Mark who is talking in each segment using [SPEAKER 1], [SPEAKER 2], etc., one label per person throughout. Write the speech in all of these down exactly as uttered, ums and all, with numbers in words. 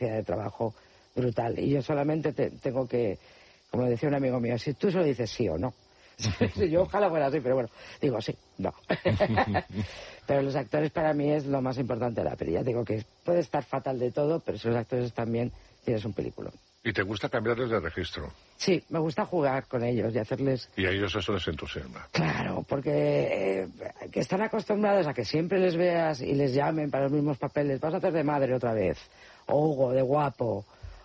[SPEAKER 1] de trabajo brutal. Y yo solamente te, tengo que, como decía un amigo mío, si tú solo dices sí o no. Yo ojalá fuera así, pero bueno, digo sí, no. Pero los actores para mí es lo más importante de la peli. Ya digo que puede estar fatal de todo, pero si los actores están bien, tienes un película.
[SPEAKER 2] ¿Y te gusta cambiarles de registro?
[SPEAKER 1] Sí, me gusta jugar con ellos y hacerles...
[SPEAKER 2] Y a ellos eso les entusiasma.
[SPEAKER 1] Claro, porque eh, que están acostumbrados a que siempre les veas y les llamen para los mismos papeles. Vas a hacer de madre otra vez, o Hugo, de guapo,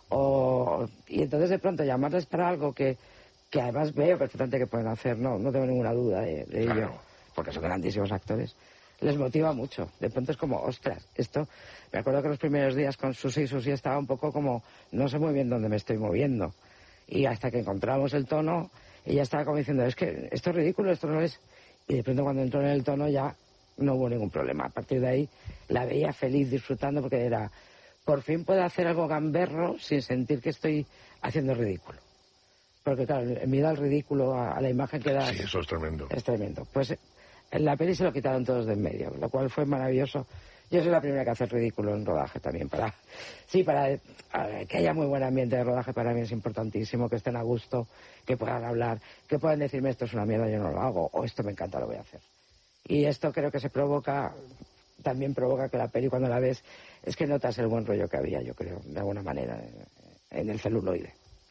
[SPEAKER 1] o... Y entonces de pronto llamarles para algo que, que además veo perfectamente que pueden hacer, no, no tengo ninguna duda de, de
[SPEAKER 2] Claro.
[SPEAKER 1] ello, porque son grandísimos actores. Les motiva mucho. De pronto es como, ostras, esto... Me acuerdo que los primeros días con Susi y Susi estaba un poco como, no sé muy bien dónde me estoy moviendo. Y hasta que encontramos el tono, ella estaba como diciendo, es que esto es ridículo, esto no es... Y de pronto cuando entró en el tono ya no hubo ningún problema. A partir de ahí la veía feliz, disfrutando, porque era, por fin puedo hacer algo gamberro sin sentir que estoy haciendo ridículo. Porque claro, el miedo al ridículo, a, a la imagen que da...
[SPEAKER 2] Sí, eso es tremendo.
[SPEAKER 1] Es tremendo. Pues en la peli se lo quitaron todos de en medio, lo cual fue maravilloso. Yo soy la primera que hace el ridículo en rodaje también, para... Sí, para ver, que haya muy buen ambiente de rodaje para mí es importantísimo, que estén a gusto, que puedan hablar, que puedan decirme esto es una mierda, yo no lo hago, o esto me encanta, lo voy a hacer. Y esto creo que se provoca, también provoca que la peli cuando la ves, es que notas el buen rollo que había, yo creo, de alguna manera, en el celuloide.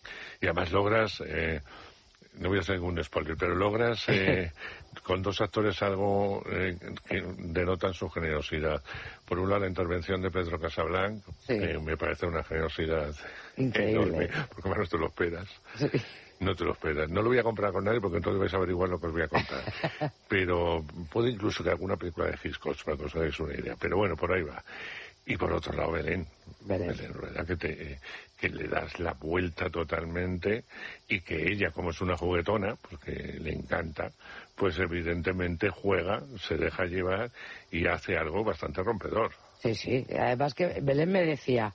[SPEAKER 2] Y además logras... Eh... No voy a hacer ningún spoiler, pero logras eh, con dos actores algo eh, que denotan su generosidad. Por un lado, la intervención de Pedro Casablanc, sí. que me parece una generosidad
[SPEAKER 1] increíble,
[SPEAKER 2] enorme, porque más no te lo esperas.
[SPEAKER 1] Sí.
[SPEAKER 2] No te lo esperas. No lo voy a comprar con nadie porque entonces vais a averiguar lo que os voy a contar. Pero puede incluso que alguna película de Hitchcock, para que os hagáis una idea. Pero bueno, por ahí va. Y por otro lado, Belén.
[SPEAKER 1] Belén.
[SPEAKER 2] Belén Rueda, que, te, que le das la vuelta totalmente y que ella, como es una juguetona, porque le encanta, pues evidentemente juega, se deja llevar y hace algo bastante rompedor.
[SPEAKER 1] Sí, sí. Además que Belén me decía...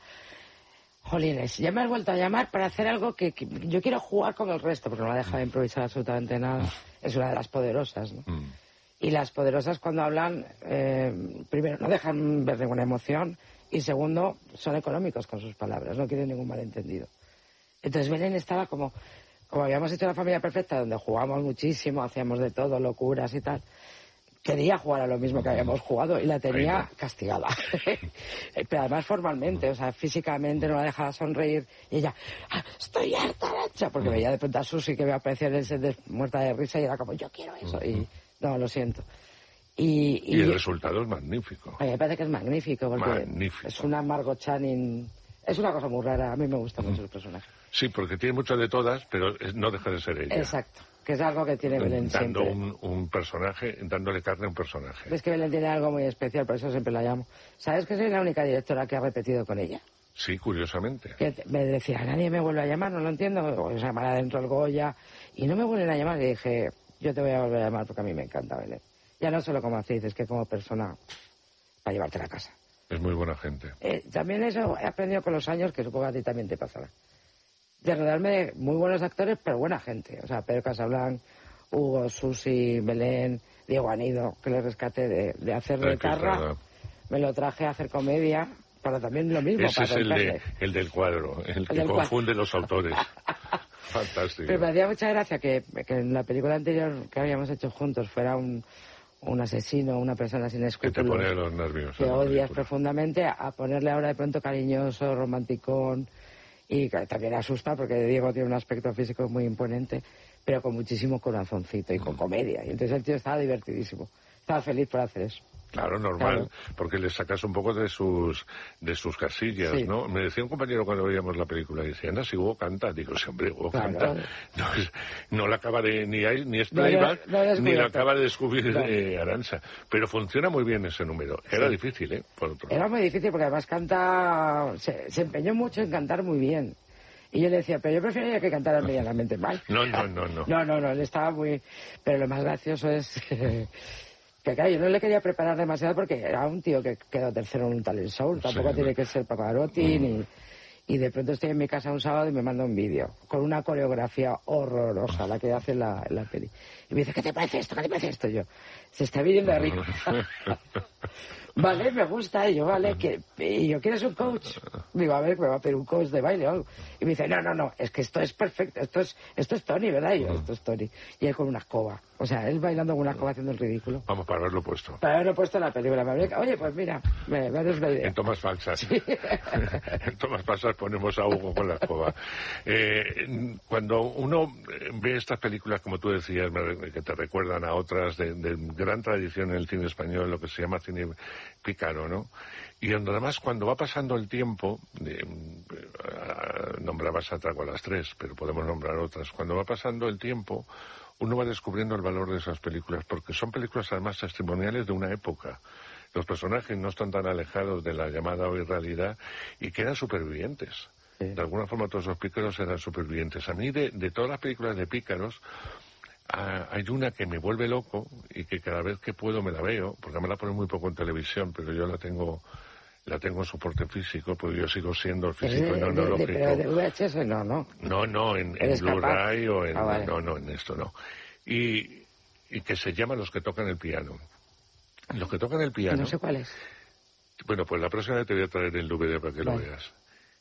[SPEAKER 1] Jolines, ya me has vuelto a llamar para hacer algo que, que yo quiero jugar con el resto, porque no la deja de improvisar absolutamente nada. Es una de las poderosas, ¿no? Mm. Y las poderosas cuando hablan, eh, primero, no dejan ver ninguna emoción y segundo, son económicos con sus palabras, no quieren ningún malentendido. Entonces Belén estaba como, como habíamos hecho La Familia Perfecta, donde jugamos muchísimo, hacíamos de todo, locuras y tal. Quería jugar a lo mismo que habíamos jugado y la tenía castigada. Pero además formalmente, o sea, físicamente no la dejaba sonreír. Y ella, ah, estoy harta, Nacha, porque veía de pronto a Susi que me aparecía en el set de, muerta de risa y era como, yo quiero eso. Uh-huh. Y no, lo siento. Y,
[SPEAKER 2] y, y el resultado es magnífico.
[SPEAKER 1] A mí me parece que es magnífico, porque
[SPEAKER 2] magnífico.
[SPEAKER 1] Es una Margot Channing... Es una cosa muy rara, a mí me gusta mucho el personaje.
[SPEAKER 2] Sí, porque tiene mucho de todas, pero no deja de ser ella.
[SPEAKER 1] Exacto. Que es algo que tiene Belén
[SPEAKER 2] dando
[SPEAKER 1] siempre.
[SPEAKER 2] Un, un personaje, dándole carne a un personaje.
[SPEAKER 1] Es que Belén tiene algo muy especial, por eso siempre la llamo. ¿Sabes que soy la única directora que ha repetido con ella?
[SPEAKER 2] Sí, curiosamente.
[SPEAKER 1] Que me decía, nadie me vuelve a llamar, no lo entiendo. O se llamará dentro el Goya. Y no me vuelven a llamar. Y dije, yo te voy a volver a llamar porque a mí me encanta Belén. Ya no solo como actriz, es que como persona, para llevarte a la casa.
[SPEAKER 2] Es muy buena gente.
[SPEAKER 1] Eh, también eso he aprendido con los años, que supongo que a ti también te pasará. De rodearme de muy buenos actores, pero buena gente. O sea, Pedro Casablanc, Hugo, Susi, Belén, Diego Anido, que le rescaté de, de hacer de tarra. Me lo traje a hacer comedia, para también lo mismo.
[SPEAKER 2] Ese
[SPEAKER 1] para
[SPEAKER 2] es el, de, el del cuadro, el, el que confunde cuadro. Los autores. Fantástico.
[SPEAKER 1] Pero me hacía mucha gracia que, que en la película anterior que habíamos hecho juntos fuera un, un asesino, una persona sin escrúpulos.
[SPEAKER 2] Que te pone los nervios.
[SPEAKER 1] Que odias profundamente, a ponerle ahora de pronto cariñoso, romanticón. Y también asusta porque Diego tiene un aspecto físico muy imponente, pero con muchísimo corazoncito y con comedia. Y entonces el tío estaba divertidísimo. Estaba feliz por hacer eso.
[SPEAKER 2] Claro, normal, claro. Porque le sacas un poco de sus de sus casillas, sí. ¿no? Me decía un compañero cuando veíamos la película, decía, Ana, si Hugo canta. Digo, sí, hombre, Hugo claro. canta. No, no la acaba de, ni, hay, ni es playback, no, no, no ni la acaba de descubrir no. eh, Arantxa. Pero funciona muy bien ese número. Era sí. difícil, ¿eh? Por otro
[SPEAKER 1] Era
[SPEAKER 2] lado.
[SPEAKER 1] muy difícil porque además canta, se, se empeñó mucho en cantar muy bien. Y yo le decía, pero yo preferiría que cantara medianamente mal.
[SPEAKER 2] No, no, no, no.
[SPEAKER 1] No, no, no, él estaba muy... Pero lo más gracioso es... que claro, yo no le quería preparar demasiado porque era un tío que quedó tercero en un talent show. Tampoco sí, tiene no. que ser Pavarotti, mm. ni... y de pronto estoy en mi casa un sábado y me manda un vídeo con una coreografía horrorosa, la que hace la, la peli. Y me dice, ¿qué te parece esto? ¿Qué te parece esto? Y yo, se está viendo de arriba. Vale, me gusta. Y yo, vale, que y yo, ¿quieres un coach? Digo, a ver, me va a pedir un coach de baile o algo. Y me dice, no, no, no, es que esto es perfecto, esto es esto es Tony, ¿verdad? Y yo, esto es Tony. Y él con una escoba. O sea, él bailando con una escoba haciendo el ridículo.
[SPEAKER 2] Vamos, para haberlo puesto.
[SPEAKER 1] Para haberlo puesto en la película. Oye, pues mira, me, me das una idea.
[SPEAKER 2] En tomas falsas.
[SPEAKER 1] Sí.
[SPEAKER 2] En tomas falsas ponemos a Hugo con la escoba. Eh, cuando uno ve estas películas, como tú decías, que te recuerdan a otras de, de gran tradición en el cine español, lo que se llama cine pícaro, ¿no? Y además, cuando va pasando el tiempo, eh, nombrabas a Atraco a las tres, pero podemos nombrar otras. Cuando va pasando el tiempo, uno va descubriendo el valor de esas películas, porque son películas además testimoniales de una época. Los personajes no están tan alejados de la llamada hoy realidad y quedan supervivientes. Sí. De alguna forma todos los pícaros eran supervivientes. A mí, de, de todas las películas de pícaros, ah, hay una que me vuelve loco y que cada vez que puedo me la veo, porque me la ponen muy poco en televisión, pero yo la tengo... la tengo en soporte físico, porque yo sigo siendo el físico y no analógico.
[SPEAKER 1] Pero de V H S no, ¿no?
[SPEAKER 2] No, no, en, en Blu-ray o en...
[SPEAKER 1] Ah, vale.
[SPEAKER 2] No, no, en esto no. Y, y que se llama Los que tocan el piano. Los que tocan el piano...
[SPEAKER 1] No sé cuál es.
[SPEAKER 2] Bueno, pues la próxima vez te voy a traer el D V D para que
[SPEAKER 1] vale.
[SPEAKER 2] lo veas.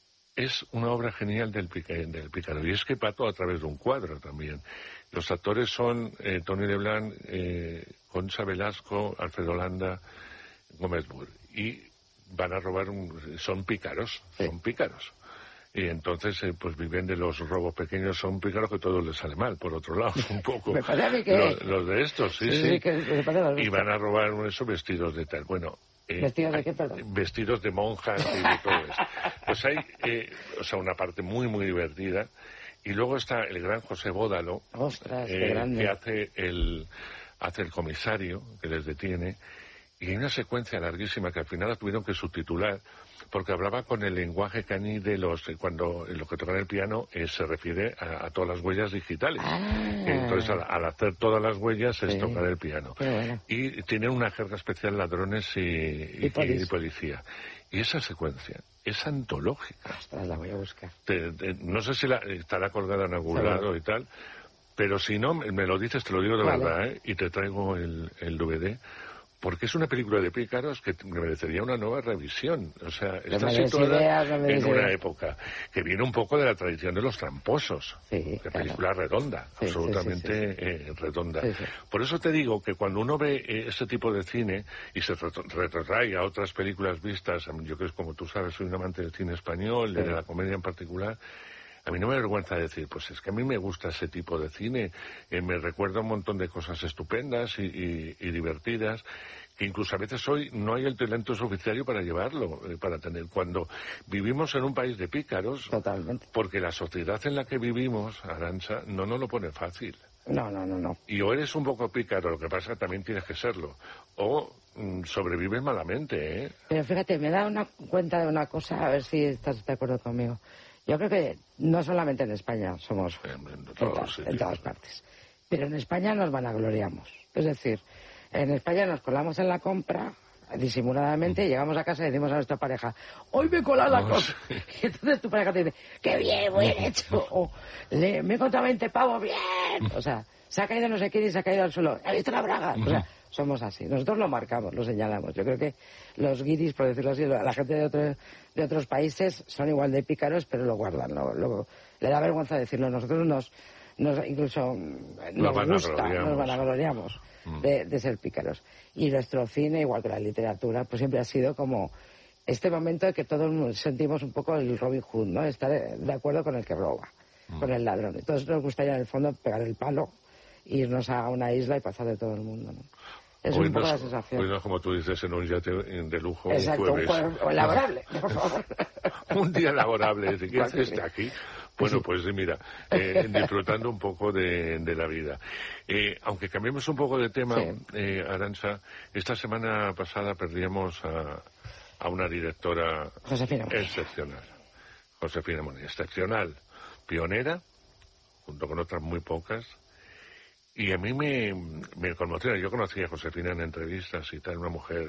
[SPEAKER 2] Es una obra genial del, pica, del pícaro. Y es que va todo a través de un cuadro también. Los actores son eh, Tony Leblanc, eh, Concha Velasco, Alfredo Landa, Gómez Burr. Y van a robar, un, son pícaros, sí. son pícaros. Y entonces, eh, pues viven de los robos pequeños, son pícaros que todo les sale mal, por otro lado, un poco.
[SPEAKER 1] Me parece a mí que...
[SPEAKER 2] Los, los de estos, sí, sí.
[SPEAKER 1] sí. Que me parece
[SPEAKER 2] y van a robar esos vestidos de tal. Bueno...
[SPEAKER 1] Eh, ¿Vestidos de qué, perdón?
[SPEAKER 2] Vestidos de monjas y de todo eso. Pues hay, eh, o sea, una parte muy, muy divertida. Y luego está el gran José Bódalo,
[SPEAKER 1] Ostras,
[SPEAKER 2] eh,
[SPEAKER 1] qué grande.
[SPEAKER 2] que hace el, hace el comisario, que les detiene. Y hay una secuencia larguísima que al final la tuvieron que subtitular, porque hablaba con el lenguaje caní de los... Cuando lo que tocan el piano eh, se refiere a, a todas las huellas digitales.
[SPEAKER 1] Ah.
[SPEAKER 2] Entonces, al, al hacer todas las huellas sí. es tocar el piano.
[SPEAKER 1] Bueno.
[SPEAKER 2] Y tienen una jerga especial ladrones y, y, y, policía. y policía. Y esa secuencia es antológica.
[SPEAKER 1] Ostras, la voy a buscar.
[SPEAKER 2] Te, te, no sé si la, estará colgada en algún lado bueno. y tal, pero si no, me lo dices, te lo digo de vale. verdad, ¿eh? Y te traigo el, el D V D. Porque es una película de pícaros que merecería una nueva revisión. O sea, está
[SPEAKER 1] no
[SPEAKER 2] situada
[SPEAKER 1] ideas, no
[SPEAKER 2] en una
[SPEAKER 1] ideas.
[SPEAKER 2] época que viene un poco de la tradición de los tramposos.
[SPEAKER 1] Sí,
[SPEAKER 2] de
[SPEAKER 1] claro.
[SPEAKER 2] película redonda,
[SPEAKER 1] sí,
[SPEAKER 2] absolutamente
[SPEAKER 1] sí, sí, sí.
[SPEAKER 2] Eh, redonda.
[SPEAKER 1] Sí, sí.
[SPEAKER 2] Por eso te digo que cuando uno ve eh, ese tipo de cine y se retrotrae a otras películas vistas, yo que como tú sabes soy un amante del cine español, sí. de la comedia en particular, a mí no me avergüenza decir, pues es que a mí me gusta ese tipo de cine, eh, me recuerda un montón de cosas estupendas y, y, y divertidas, que incluso a veces hoy no hay el talento suficiente para llevarlo, eh, para tener. Cuando vivimos en un país de pícaros,
[SPEAKER 1] totalmente,
[SPEAKER 2] porque la sociedad en la que vivimos, Arantxa, no nos lo pone fácil.
[SPEAKER 1] No, no, no, no.
[SPEAKER 2] Y o eres un poco pícaro, lo que pasa es que también tienes que serlo, o mm, sobrevives malamente, ¿eh?
[SPEAKER 1] Pero fíjate, me da una cuenta de una cosa, a ver si estás de acuerdo conmigo. Yo creo que no solamente en España somos
[SPEAKER 2] en, en, todos,
[SPEAKER 1] en, to- en todas partes, pero en España nos vanagloriamos. Es decir, en España nos colamos en la compra disimuladamente, mm. llegamos a casa y decimos a nuestra pareja, hoy me he colado la compra. Y entonces tu pareja te dice, qué bien, muy bien hecho. O, Le, me he encontrado veinte pavos, bien. O sea, se ha caído no sé quién y se ha caído al suelo. ¿Has visto la braga? O sea, somos así. Nosotros lo marcamos, lo señalamos. Yo creo que los guiris, por decirlo así, la gente de, otro, de otros países son igual de pícaros, pero lo guardan. Lo, lo, le da vergüenza decirlo. Nosotros nos, nos incluso nos
[SPEAKER 2] no
[SPEAKER 1] gusta, nos vanagloriamos
[SPEAKER 2] mm.
[SPEAKER 1] de, de ser pícaros. Y nuestro cine, igual que la literatura, pues siempre ha sido como este momento de que todos sentimos un poco el Robin Hood, ¿no? Estar de acuerdo con el que roba, mm. con el ladrón. Entonces nos gustaría en el fondo pegar el palo, irnos a una isla y pasar de todo el mundo, ¿no? Es
[SPEAKER 2] hoy
[SPEAKER 1] un poco
[SPEAKER 2] no,
[SPEAKER 1] la sensación.
[SPEAKER 2] Hoy no, como tú dices, en un yate de lujo.
[SPEAKER 1] Exacto,
[SPEAKER 2] un jueves.
[SPEAKER 1] un jueves laborable, por favor.
[SPEAKER 2] Un día laborable, ¿de qué haces sí. aquí? Bueno, sí. pues mira, eh, disfrutando un poco de, de la vida. Eh, aunque cambiemos un poco de tema, sí. eh, Arantxa, esta semana pasada perdíamos a, a una directora
[SPEAKER 1] Josefina
[SPEAKER 2] excepcional. Josefina Monilla, excepcional, pionera, junto con otras muy pocas. Y a mí me, me conmociona. Yo conocí a Josefina en entrevistas y tal, una mujer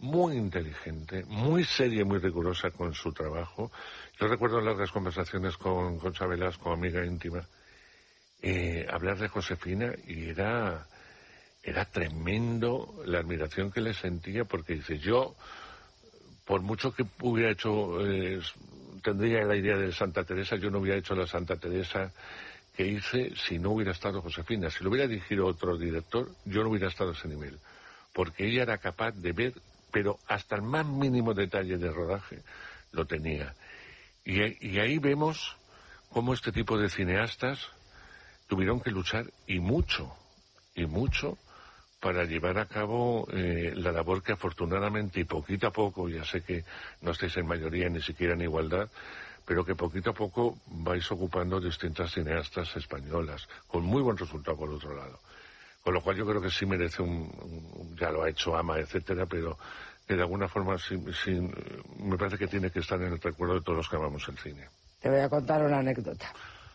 [SPEAKER 2] muy inteligente, muy seria y muy rigurosa con su trabajo. Yo recuerdo largas conversaciones con Concha Velasco, amiga íntima, eh, hablar de Josefina, y era, era tremendo la admiración que le sentía, porque dice, yo, por mucho que hubiera hecho, eh, tendría la idea de Santa Teresa, yo no hubiera hecho la Santa Teresa que hice si no hubiera estado Josefina. Si lo hubiera dirigido otro director, yo no hubiera estado a ese nivel, porque ella era capaz de ver, pero hasta el más mínimo detalle de rodaje lo tenía. Y, y ahí vemos cómo este tipo de cineastas tuvieron que luchar, y mucho, y mucho, para llevar a cabo eh, la labor que afortunadamente y poquito a poco, ya sé que no estáis en mayoría ni siquiera en igualdad, pero que poquito a poco vais ocupando distintas cineastas españolas, con muy buen resultado por otro lado. Con lo cual yo creo que sí merece un, un ya lo ha hecho Ama, etcétera, pero que de alguna forma sí, sí, me parece que tiene que estar en el recuerdo de todos los que amamos el cine.
[SPEAKER 1] Te voy a contar una anécdota.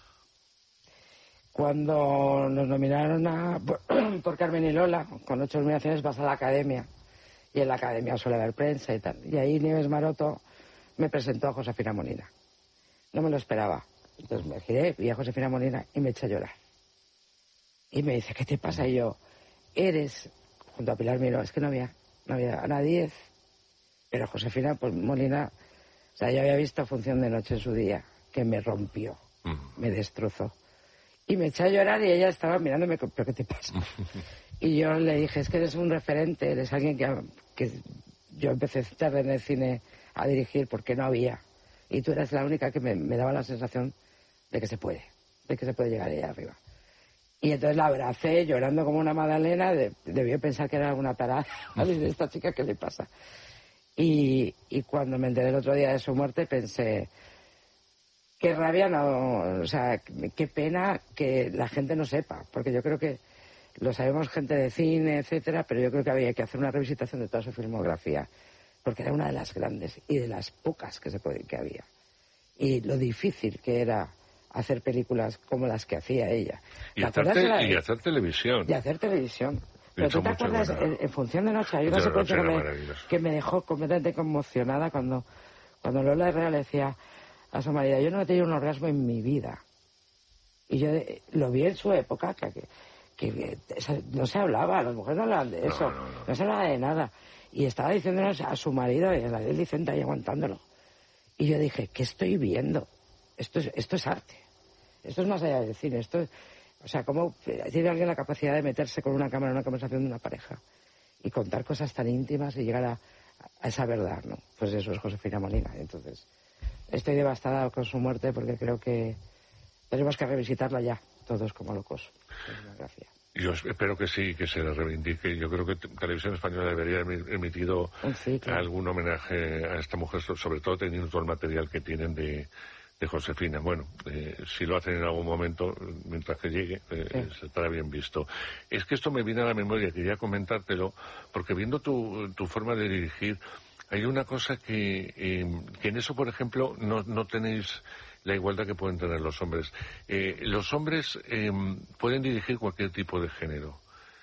[SPEAKER 1] Cuando nos nominaron a, por, por Carmen y Lola, con ocho nominaciones, vas a la Academia, y en la Academia suele haber prensa y tal, y ahí Nieves Maroto me presentó a Josefina Molina. No me lo esperaba. Entonces me giré, vi a Josefina Molina y me eché a llorar. Y me dice, ¿qué te pasa? Y yo, eres, junto a Pilar Miró, es que no había, no había a nadie, pero Josefina pues, Molina, o sea, yo había visto Función de Noche en su día, que me rompió, mm. me destrozó. Y me eché a llorar y ella estaba mirándome, ¿pero qué te pasa? Y yo le dije, es que eres un referente, eres alguien que, que yo empecé tarde en el cine a dirigir porque no había. Y tú eras la única que me, me daba la sensación de que se puede, de que se puede llegar allá arriba. Y entonces la abracé llorando como una magdalena, de, debió pensar que era alguna tarada, de esta chica, ¿qué le pasa? Y, y cuando me enteré el otro día de su muerte pensé, qué rabia, no, o sea, qué pena que la gente no sepa, porque yo creo que lo sabemos gente de cine, etcétera, pero yo creo que había que hacer una revisitación de toda su filmografía, porque era una de las grandes y de las pocas que se puede, que había. Y lo difícil que era hacer películas como las que hacía ella.
[SPEAKER 2] Y, hacer, te, la, y hacer televisión.
[SPEAKER 1] Y hacer televisión. Pero tú te acuerdas, en, en Función de Noche, hay una secuencia que me, que me dejó completamente conmocionada cuando, cuando Lola Herrera le decía a su marido, yo no he tenido un orgasmo en mi vida. Y yo de, lo vi en su época, que, que, que no se hablaba, las mujeres no hablaban de eso, no, no, no. no se hablaba de nada. Y estaba diciéndonos a su marido, y a la del Vicente ahí aguantándolo. Y yo dije, ¿qué estoy viendo? Esto es, esto es arte. Esto es más allá del cine. Esto es, o sea, ¿cómo tiene alguien la capacidad de meterse con una cámara en una conversación de una pareja y contar cosas tan íntimas y llegar a, a esa verdad, ¿no? Pues eso es Josefina Molina. Entonces, estoy devastada con su muerte porque creo que tenemos que revisitarla ya, todos como locos. Gracias.
[SPEAKER 2] Yo espero que sí, que se la reivindique. Yo creo que Televisión Española debería haber emitido sí, claro. algún homenaje a esta mujer, sobre todo teniendo todo el material que tienen de, de Josefina. Bueno, eh, si lo hacen en algún momento, mientras que llegue, eh, sí. estará bien visto. Es que esto me viene a la memoria, quería comentártelo, porque viendo tu, tu forma de dirigir, hay una cosa que, eh, que en eso, por ejemplo, no, no tenéis la igualdad que pueden tener los hombres. Eh, los hombres eh, pueden dirigir cualquier tipo de género.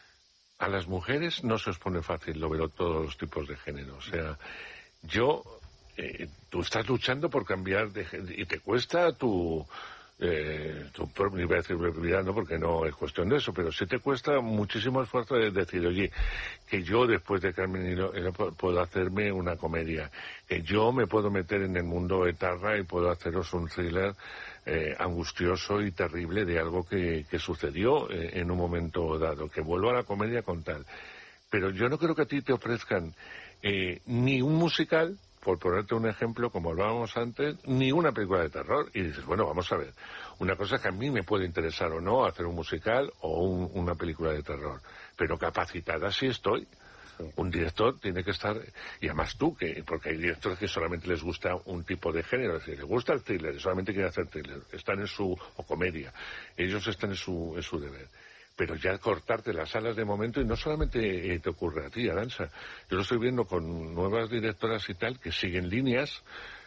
[SPEAKER 2] A las mujeres no se os pone fácil lo ver todos los tipos de género. O sea, yo, eh, tú estás luchando por cambiar de género y te cuesta tu... Eh, tu ni voy a decir no, porque no es cuestión de eso, pero sí te cuesta muchísimo esfuerzo de decir, oye, que yo después de Carmen y Lola puedo hacerme una comedia, que yo me puedo meter en el mundo etarra y puedo haceros un thriller eh, angustioso y terrible de algo que, que sucedió eh, en un momento dado, que vuelvo a la comedia con tal. Pero yo no creo que a ti te ofrezcan eh, ni un musical, por ponerte un ejemplo, como hablábamos antes, ni una película de terror. Y dices, bueno, vamos a ver, una cosa que a mí me puede interesar o no, hacer un musical o un, una película de terror, pero capacitada sí estoy. Sí. Un director tiene que estar, y además tú, que porque hay directores que solamente les gusta un tipo de género, es decir, les gusta el thriller, solamente quieren hacer thriller, están en su, o comedia, ellos están en su, en su deber. Pero ya cortarte las alas de momento, y no solamente eh, te ocurre a ti, Arantxa, yo lo estoy viendo con nuevas directoras y tal, que siguen líneas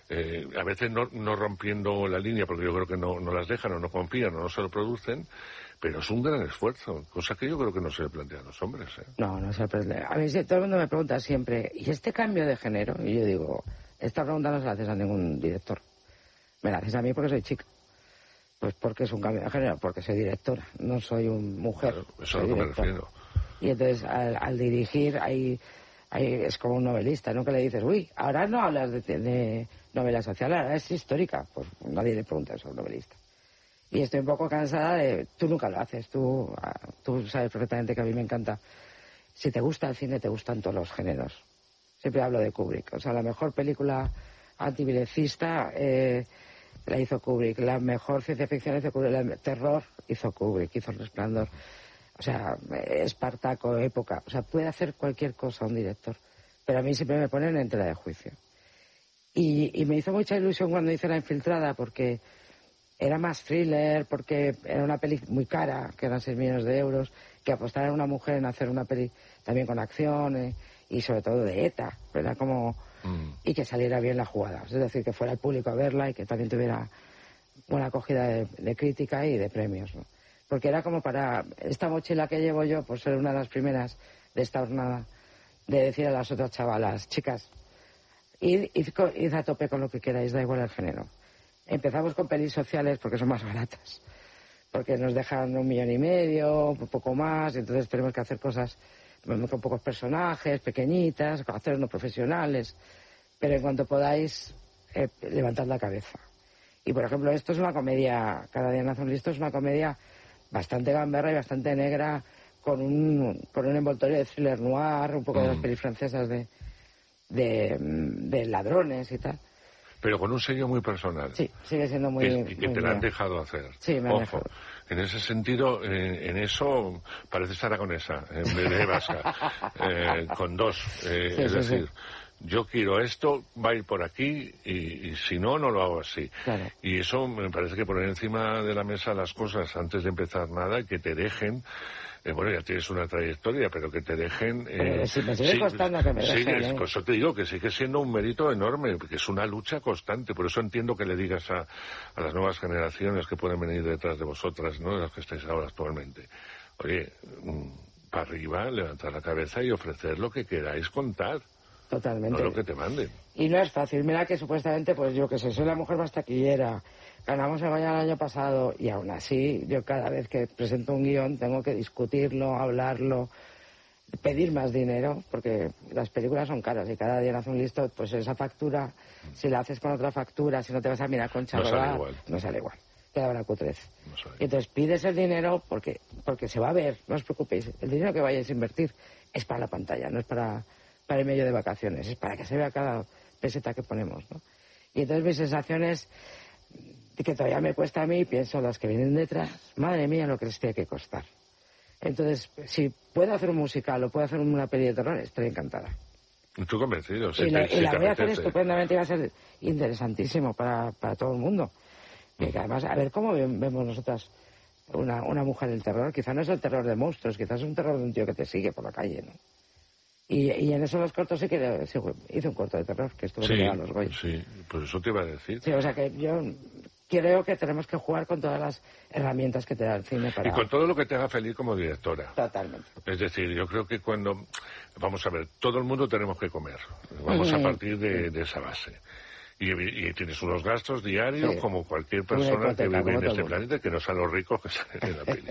[SPEAKER 2] eh, a veces no, no rompiendo la línea, porque yo creo que no, no las dejan o no confían o no se lo producen, pero es un gran esfuerzo, cosa que yo creo que no se le plantea a los hombres. ¿eh?
[SPEAKER 1] No, no se le plantea. A mí todo el mundo me pregunta siempre, ¿y este cambio de género? Y yo digo, esta pregunta no se la haces a ningún director. Me la haces a mí porque soy chica. Pues porque es un cambio de género, porque soy directora, no soy un mujer.
[SPEAKER 2] Claro, eso es a lo que me refiero.
[SPEAKER 1] Y entonces al, al dirigir hay, hay, es como un novelista, ¿no? Que le dices, uy, ahora no hablas de, de novela social, ahora es histórica. Pues nadie le pregunta eso a un novelista. Y estoy un poco cansada de... Tú nunca lo haces, tú, tú sabes perfectamente que a mí me encanta. Si te gusta el cine, te gustan todos los géneros. Siempre hablo de Kubrick. O sea, la mejor película antiviolencista eh, la hizo Kubrick. La mejor ciencia ficción hizo Kubrick. El terror hizo Kubrick, hizo El Resplandor. O sea, Espartaco, época. O sea, puede hacer cualquier cosa un director. Pero a mí siempre me ponen en tela de juicio. Y, y me hizo mucha ilusión cuando hice La Infiltrada, porque... era más thriller, porque era una peli muy cara, que eran seis millones de euros, que apostar a una mujer en hacer una peli también con acción eh, y sobre todo de ETA, ¿verdad? Como, mm. y que saliera bien la jugada, es decir, que fuera el público a verla y que también tuviera buena acogida de, de crítica y de premios, ¿no? Porque era como para esta mochila que llevo yo, por ser una de las primeras de esta jornada, de decir a las otras chavalas, chicas, id, id, id a tope con lo que queráis, da igual el género. Empezamos con pelis sociales porque son más baratas, porque nos dejan un millón y medio, un poco más, y entonces tenemos que hacer cosas con pocos personajes, pequeñitas, hacernos profesionales, pero en cuanto podáis, eh, levantad la cabeza. Y por ejemplo, esto es una comedia, Cada día nace un listo, es una comedia bastante gamberra y bastante negra, con un, con un envoltorio de thriller noir, un poco mm. de las pelis francesas de, de, de ladrones y tal.
[SPEAKER 2] Pero con un sello muy personal.
[SPEAKER 1] Sí, sigue siendo muy...
[SPEAKER 2] Y que, que
[SPEAKER 1] muy
[SPEAKER 2] te la han dejado hacer.
[SPEAKER 1] Sí, me han
[SPEAKER 2] Ojo,
[SPEAKER 1] dejado.
[SPEAKER 2] En ese sentido, eh, en eso pareces aragonesa, en vez de vasca. eh, con dos. Eh, sí, es sí, decir, sí. yo quiero esto, va a ir por aquí, y, y si no, no lo hago así.
[SPEAKER 1] Claro.
[SPEAKER 2] Y eso me parece que poner encima de la mesa las cosas antes de empezar nada, y que te dejen... Eh, bueno, ya tienes una trayectoria, pero que te dejen... Eh,
[SPEAKER 1] pero si me sigue sí, costando que me dejen,
[SPEAKER 2] sigues,
[SPEAKER 1] ¿eh?
[SPEAKER 2] Por eso te digo que sigue siendo un mérito enorme, porque es una lucha constante. Por eso entiendo que le digas a, a las nuevas generaciones que pueden venir detrás de vosotras, ¿no?, las que estáis ahora actualmente. Oye, para arriba, levantar la cabeza y ofrecer lo que queráis contar.
[SPEAKER 1] Totalmente.
[SPEAKER 2] No lo que te manden.
[SPEAKER 1] Y no es fácil. Mira que supuestamente, pues yo que sé, soy la mujer más taquillera, ganamos el Goya el año pasado, y aún así yo cada vez que presento un guión tengo que discutirlo, hablarlo, pedir más dinero, porque las películas son caras y cada día nace un listo, pues esa factura, si la haces con otra factura, si no te vas a mirar con Charola,
[SPEAKER 2] no sale igual.
[SPEAKER 1] No sale igual. Queda una cutrez.
[SPEAKER 2] No sale.
[SPEAKER 1] Y entonces pides el dinero porque, porque se va a ver, no os preocupéis. El dinero que vayáis a invertir es para la pantalla, no es para, para el medio de vacaciones, es para que se vea cada peseta que ponemos, ¿no? Y entonces mis sensaciones, que todavía me cuesta a mí, pienso las que vienen detrás, madre mía lo que les tiene que costar. Entonces, si puedo hacer un musical o puedo hacer una peli de terror, estaré encantada.
[SPEAKER 2] Estoy convencido. Si
[SPEAKER 1] y la,
[SPEAKER 2] te, si
[SPEAKER 1] y la
[SPEAKER 2] te
[SPEAKER 1] voy a
[SPEAKER 2] apetece.
[SPEAKER 1] hacer estupendamente y va a ser interesantísimo para, para todo el mundo. Y que además, a ver cómo vemos nosotras una, una mujer del terror. Quizá no es el terror de monstruos, quizás es un terror de un tío que te sigue por la calle, ¿no? Y, y en eso los cortos sí que sí, hice un corto de terror, que estuvo
[SPEAKER 2] sí,
[SPEAKER 1] a los Goya.
[SPEAKER 2] Sí, pues eso te iba a decir.
[SPEAKER 1] Sí, o sea que yo creo que tenemos que jugar con todas las herramientas que te da el cine para...
[SPEAKER 2] Y con todo lo que te haga feliz como directora.
[SPEAKER 1] Totalmente.
[SPEAKER 2] Es decir, yo creo que cuando... Vamos a ver, todo el mundo tenemos que comer. Vamos a partir de, de esa base. Y, y tienes unos gastos diarios, sí, como cualquier persona que vive en este planeta, que no sean los ricos que salen en la peli.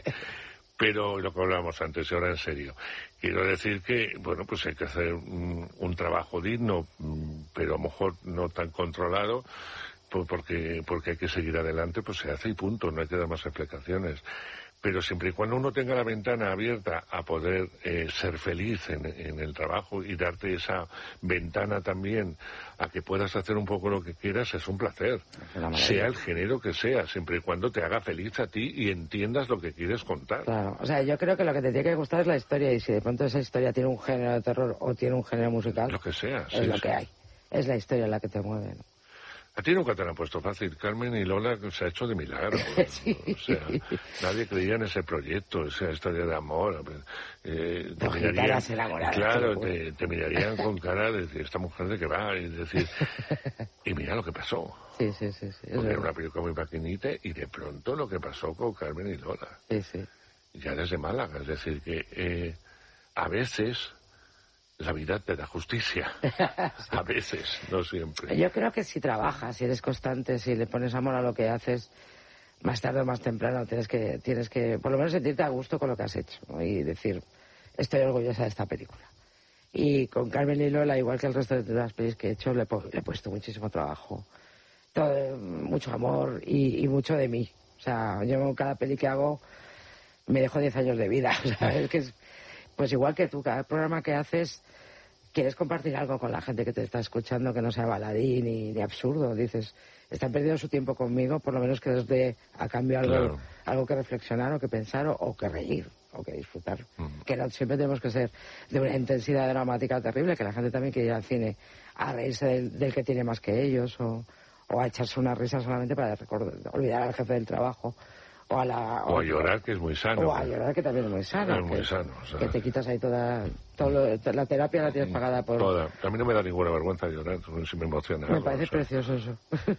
[SPEAKER 2] Pero lo que hablábamos antes, y ahora en serio, quiero decir que, bueno, pues hay que hacer un, un trabajo digno, pero a lo mejor no tan controlado, porque, porque hay que seguir adelante, pues se hace y punto, no hay que dar más explicaciones. Pero siempre y cuando uno tenga la ventana abierta a poder eh, ser feliz en, en el trabajo y darte esa ventana también a que puedas hacer un poco lo que quieras, es un placer. Sea el género que sea, siempre y cuando te haga feliz a ti y entiendas lo que quieres contar.
[SPEAKER 1] Claro, o sea, yo creo que lo que te tiene que gustar es la historia, y si de pronto esa historia tiene un género de terror o tiene un género musical,
[SPEAKER 2] lo que sea,
[SPEAKER 1] es
[SPEAKER 2] sí,
[SPEAKER 1] lo
[SPEAKER 2] sí.
[SPEAKER 1] que hay. Es la historia la que te mueve, ¿no?
[SPEAKER 2] A ti nunca te lo han puesto fácil. Carmen y Lola se ha hecho de milagro. Sí. O sea, nadie creía en ese proyecto, esa historia de amor. Eh, te mirarían, claro, te, te mirarían con cara de decir, esta mujer de qué va, y decir, y mira lo que pasó.
[SPEAKER 1] Sí, sí, sí. sí
[SPEAKER 2] Porque era una película muy maquinita y de pronto lo que pasó con Carmen y Lola.
[SPEAKER 1] Sí, sí.
[SPEAKER 2] Ya desde Málaga, es decir, que eh, a veces la vida te da justicia. Sí. A veces, no siempre.
[SPEAKER 1] Yo creo que si trabajas, si eres constante, si le pones amor a lo que haces, más tarde o más temprano tienes que, tienes que por lo menos sentirte a gusto con lo que has hecho, ¿no? Y decir, estoy orgullosa de esta película. Y con Carmen y Lola, igual que el resto de las películas que he hecho, le, le he puesto muchísimo trabajo, todo, mucho amor y, y mucho de mí. O sea, yo cada peli que hago me dejo diez años de vida. O sea, es que es, pues igual que tú, cada programa que haces, quieres compartir algo con la gente que te está escuchando, que no sea baladí ni, ni absurdo. Dices, están perdiendo su tiempo conmigo, por lo menos que les dé a cambio algo, claro, algo que reflexionar o que pensar o, o que reír o que disfrutar. Uh-huh. Que no siempre tenemos que ser de una intensidad dramática terrible, que la gente también quiere ir al cine a reírse del, del que tiene más que ellos o, o a echarse una risa solamente para recordar, olvidar al jefe del trabajo. O a, la,
[SPEAKER 2] o, o a llorar, que es muy sano.
[SPEAKER 1] O a llorar, que también es muy sano.
[SPEAKER 2] Es muy
[SPEAKER 1] que,
[SPEAKER 2] sano. O sea,
[SPEAKER 1] que te quitas ahí toda... Todo lo, la terapia la tienes pagada por...
[SPEAKER 2] Toda. A mí no me da ninguna vergüenza llorar, si me emociona.
[SPEAKER 1] Me parece
[SPEAKER 2] o sea,
[SPEAKER 1] precioso eso.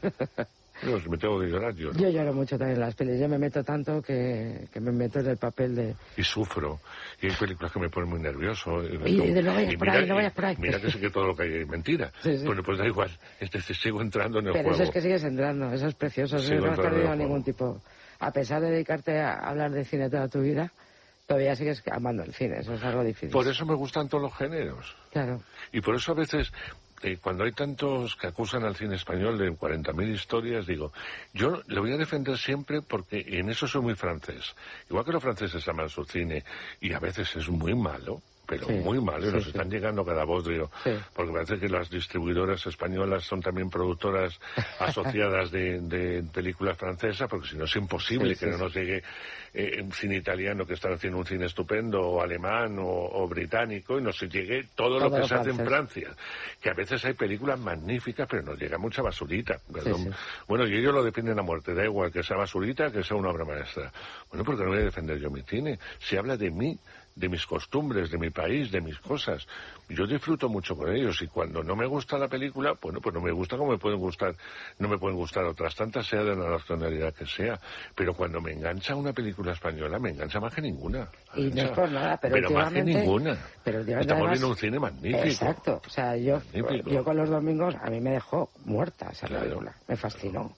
[SPEAKER 2] Yo, si me tengo que llorar, lloro.
[SPEAKER 1] Yo lloro mucho también en las pelis. Yo me meto tanto que, que me meto en el papel de...
[SPEAKER 2] Y sufro. Y hay películas que me ponen muy nervioso.
[SPEAKER 1] Y, y, y de no vayas por ahí, no vayas por ahí.
[SPEAKER 2] Mira que sé que todo lo que hay es mentira. Sí, sí. Bueno, pues da igual. Este, este, sigo entrando en el
[SPEAKER 1] Pero
[SPEAKER 2] juego.
[SPEAKER 1] Pero eso es que sigues entrando. Eso es precioso. Eso no has perdido ningún tipo... A pesar de dedicarte a hablar de cine toda tu vida, todavía sigues amando el cine. Eso es algo difícil.
[SPEAKER 2] Por eso me gustan todos los géneros.
[SPEAKER 1] Claro.
[SPEAKER 2] Y por eso a veces... Eh, cuando hay tantos que acusan al cine español de cuarenta mil historias, digo, yo le voy a defender siempre porque en eso soy muy francés. Igual que los franceses aman su cine y a veces es muy malo, pero sí, muy malo, y nos sí, están sí. llegando cada bodrio, sí. porque parece que las distribuidoras españolas son también productoras asociadas de, de películas francesas, porque si no es imposible sí, que sí, no nos llegue eh, un cine italiano que están haciendo un cine estupendo, o alemán, o, o británico, y nos llegue todo, todo lo que lo se francés. hace en Francia. Que a veces hay películas magníficas, pero nos llega mucha basurita. Sí, sí. Bueno, y ellos lo defienden a muerte, da igual que sea basurita, que sea una obra maestra. Bueno, porque no voy a defender yo mi cine. Si habla de mí, de mis costumbres, de mi país, de mis cosas. Yo disfruto mucho con ellos y cuando no me gusta la película, bueno, pues no me gusta como me pueden gustar, no me pueden gustar otras tantas, sea de la nacionalidad que sea. Pero cuando me engancha una película española, me engancha más que ninguna.
[SPEAKER 1] Y no es por nada, pero,
[SPEAKER 2] pero más que ninguna.
[SPEAKER 1] Pero
[SPEAKER 2] Estamos además, viendo un cine magnífico.
[SPEAKER 1] Exacto. O sea, yo, yo con los domingos, a mí me dejó muerta esa claro. película. Me fascinó.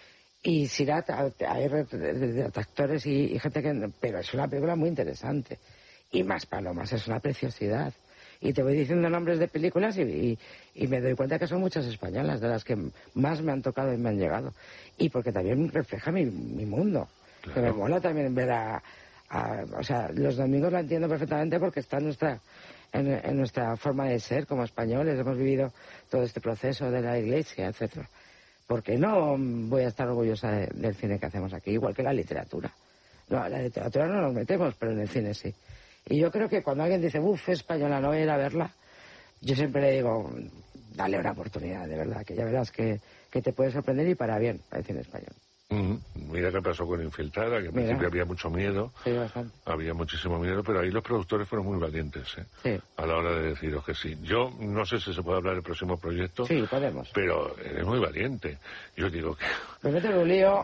[SPEAKER 1] Y Sirat, hay detractores y, y gente que... Pero es una película muy interesante. Y Más palomas, es una preciosidad. Y te voy diciendo nombres de películas y, y, y me doy cuenta que son muchas españolas, de las que más me han tocado y me han llegado. Y porque también refleja mi, mi mundo. Claro. Que me mola también ver a, a... O sea, los domingos la entiendo perfectamente porque está en nuestra, en, en nuestra forma de ser como españoles. Hemos vivido todo este proceso de la iglesia, etcétera. Porque no voy a estar orgullosa de, del cine que hacemos aquí, igual que la literatura. No, la literatura no nos metemos, pero en el cine sí. Y yo creo que cuando alguien dice, uff, española, no voy a ir a verla, yo siempre le digo, dale una oportunidad, de verdad, que ya verás que, que te puede sorprender y para bien, el cine español.
[SPEAKER 2] Mm-hmm. Mira qué pasó con Infiltrada, que al principio había mucho miedo,
[SPEAKER 1] sí, bastante.
[SPEAKER 2] Había muchísimo miedo, pero ahí los productores fueron muy valientes, ¿eh?
[SPEAKER 1] Sí.
[SPEAKER 2] A la hora de deciros que sí. Yo no sé si se puede hablar del próximo proyecto,
[SPEAKER 1] sí, podemos.
[SPEAKER 2] Pero eres muy valiente. Yo digo que...
[SPEAKER 1] Me meto en un lío...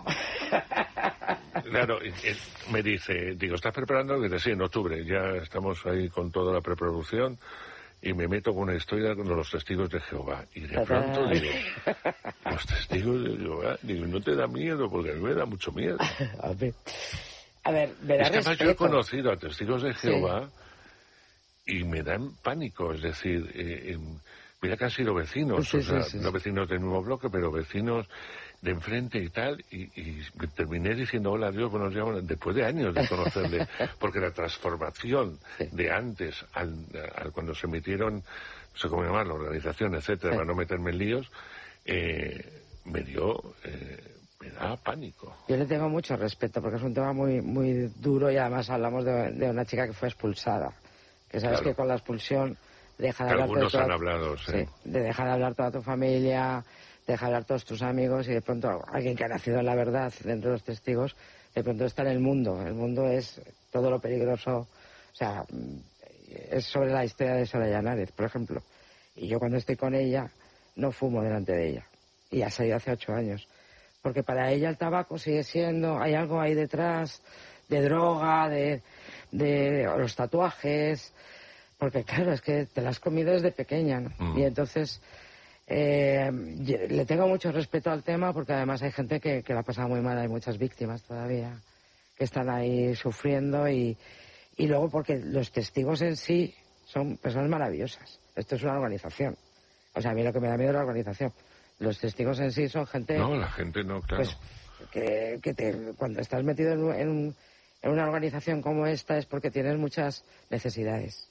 [SPEAKER 2] Claro, me dice, digo, ¿estás preparando? Que sí, en octubre, ya estamos ahí con toda la preproducción y me meto con una historia con los testigos de Jehová. Y de pronto digo, los testigos de Jehová, digo, ¿no te da miedo? Porque a mí me da mucho miedo.
[SPEAKER 1] A ver, a ver me da
[SPEAKER 2] es que
[SPEAKER 1] respeto.
[SPEAKER 2] Además yo he conocido a testigos de Jehová sí. y me dan pánico, es decir, eh, eh, mira que han sido vecinos, sí, o sea, sí, sí, no vecinos del mismo bloque, pero vecinos de enfrente y tal, y, y terminé diciendo hola Dios, buenos días, después de años de conocerle, porque la transformación sí. de antes al, al cuando se metieron, no sé cómo llamar, la organización, etcétera, sí. para no meterme en líos, eh, me dio, eh, me da pánico.
[SPEAKER 1] Yo le tengo mucho respeto, porque es un tema muy muy duro y además hablamos de, de una chica que fue expulsada, que sabes claro. que con la expulsión deja de hablar
[SPEAKER 2] Algunos
[SPEAKER 1] de toda,
[SPEAKER 2] han hablado, sí.
[SPEAKER 1] sí. De dejar de hablar toda tu familia, deja hablar todos tus amigos y de pronto alguien que ha nacido en la verdad dentro de los testigos, de pronto está en el mundo. El mundo es todo lo peligroso, o sea, es sobre la historia de Soraya Nárez, por ejemplo. Y yo cuando estoy con ella no fumo delante de ella. Y ha salido hace ocho años. Porque para ella el tabaco sigue siendo, hay algo ahí detrás de droga, de, de los tatuajes, porque claro, es que te la has comido desde pequeña, ¿no? Mm. Y entonces eh, le tengo mucho respeto al tema porque además hay gente que, que la ha pasado muy mal, hay muchas víctimas todavía que están ahí sufriendo y, y luego porque los testigos en sí son personas maravillosas. Esto es una organización. O sea, a mí lo que me da miedo es la organización. Los testigos en sí son gente...
[SPEAKER 2] No, la gente no, claro.
[SPEAKER 1] Pues, que, que te, cuando estás metido en, en, un, en una organización como esta es porque tienes muchas necesidades.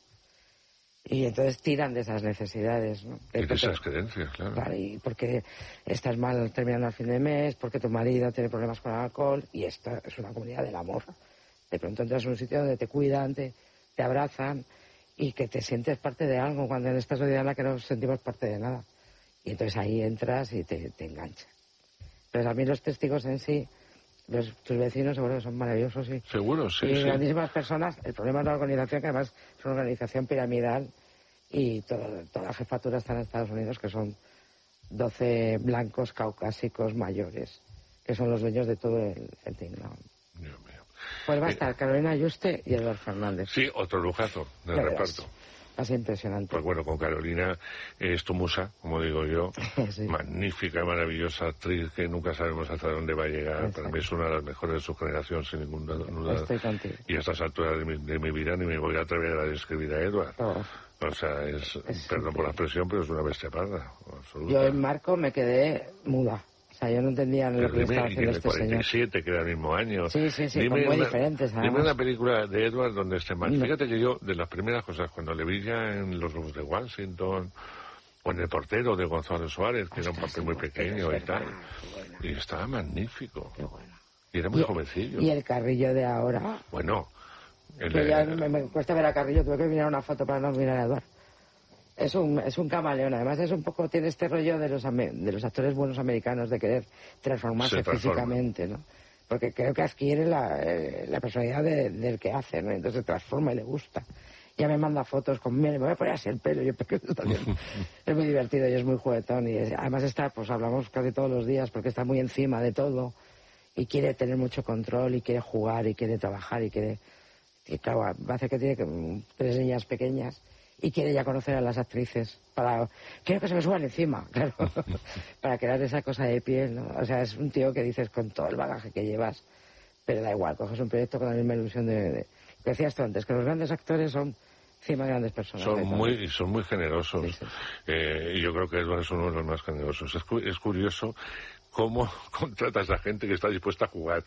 [SPEAKER 1] Y entonces tiran de esas necesidades, ¿no?
[SPEAKER 2] Y de esas creencias, claro.
[SPEAKER 1] Claro, y porque estás mal terminando al fin de mes, porque tu marido tiene problemas con el alcohol, y esta es una comunidad del amor. De pronto entras en un sitio donde te cuidan, te, te abrazan, y que te sientes parte de algo, cuando en esta sociedad en la que no nos sentimos parte de nada. Y entonces ahí entras y te, te engancha. Entonces a mí los testigos en sí, los, tus vecinos seguro que son maravillosos, sí.
[SPEAKER 2] Seguro, sí,
[SPEAKER 1] y
[SPEAKER 2] sí.
[SPEAKER 1] grandísimas personas. El problema es la organización, que además es una organización piramidal, y todo, toda la jefatura está en Estados Unidos, que son doce blancos caucásicos mayores, que son los dueños de todo el, el tinglao.
[SPEAKER 2] Dios mío.
[SPEAKER 1] Pues va a
[SPEAKER 2] eh,
[SPEAKER 1] estar Carolina Yuste y Eduard Fernández.
[SPEAKER 2] Sí, otro lujazo del reparto.
[SPEAKER 1] Va a ser impresionante.
[SPEAKER 2] Pues bueno, con Carolina eh, es tu musa, como digo yo. Sí. Magnífica, maravillosa actriz que nunca sabemos hasta dónde va a llegar. Exacto. Para mí es una de las mejores de su generación, sin ningún duda.
[SPEAKER 1] Estoy contigo.
[SPEAKER 2] Y a estas alturas de mi, de mi vida ni me voy a atrever a describir a Eduard. Oh. O sea, es, es perdón por la expresión, pero es una bestia parda. Absoluta.
[SPEAKER 1] Yo en Marco me quedé muda. O sea, yo no entendía lo que estaba haciendo este
[SPEAKER 2] cuarenta y siete,
[SPEAKER 1] señor.
[SPEAKER 2] Que era el mismo año.
[SPEAKER 1] Sí, sí, sí, muy
[SPEAKER 2] una,
[SPEAKER 1] diferentes. Además.
[SPEAKER 2] Dime una película de Edward donde esté mal. No. Fíjate que yo, de las primeras cosas, cuando le vi ya en Los Lobos de Washington, o en El portero de Gonzalo Suárez, que Ostras, era un papel muy pequeño y tal, y estaba magnífico.
[SPEAKER 1] Qué bueno.
[SPEAKER 2] Y era muy
[SPEAKER 1] y,
[SPEAKER 2] jovencillo.
[SPEAKER 1] ¿Y el Carrillo de ahora?
[SPEAKER 2] Bueno.
[SPEAKER 1] El, que ya me, me cuesta ver a Carrillo, tuve que mirar una foto para no mirar a Eduard. Es un, es un camaleón, además es un poco, tiene este rollo de los, de los actores buenos americanos de querer transformarse físicamente, ¿no? Porque creo que adquiere la, eh, la personalidad de, del que hace, ¿no? Entonces se transforma y le gusta. Ya me manda fotos con, mire, me voy a poner así el pelo, yo porque está bien. Es muy divertido y es muy juguetón y es, además está, pues hablamos casi todos los días porque está muy encima de todo y quiere tener mucho control y quiere jugar y quiere trabajar y quiere, y claro, va a hacer que tiene que, tres niñas pequeñas y quiere ya conocer a las actrices para quiero que se me suban encima, claro, para crear esa cosa de piel, ¿no? O sea, es un tío que dices con todo el bagaje que llevas, pero da igual, coges un proyecto con la misma ilusión de, de que decías tú antes, que los grandes actores son encima grandes personas.
[SPEAKER 2] Son muy, son muy generosos. Sí, sí. Eh, y yo creo que Edward es uno de los más generosos. Es, cu es curioso cómo contratas a gente que está dispuesta a jugar.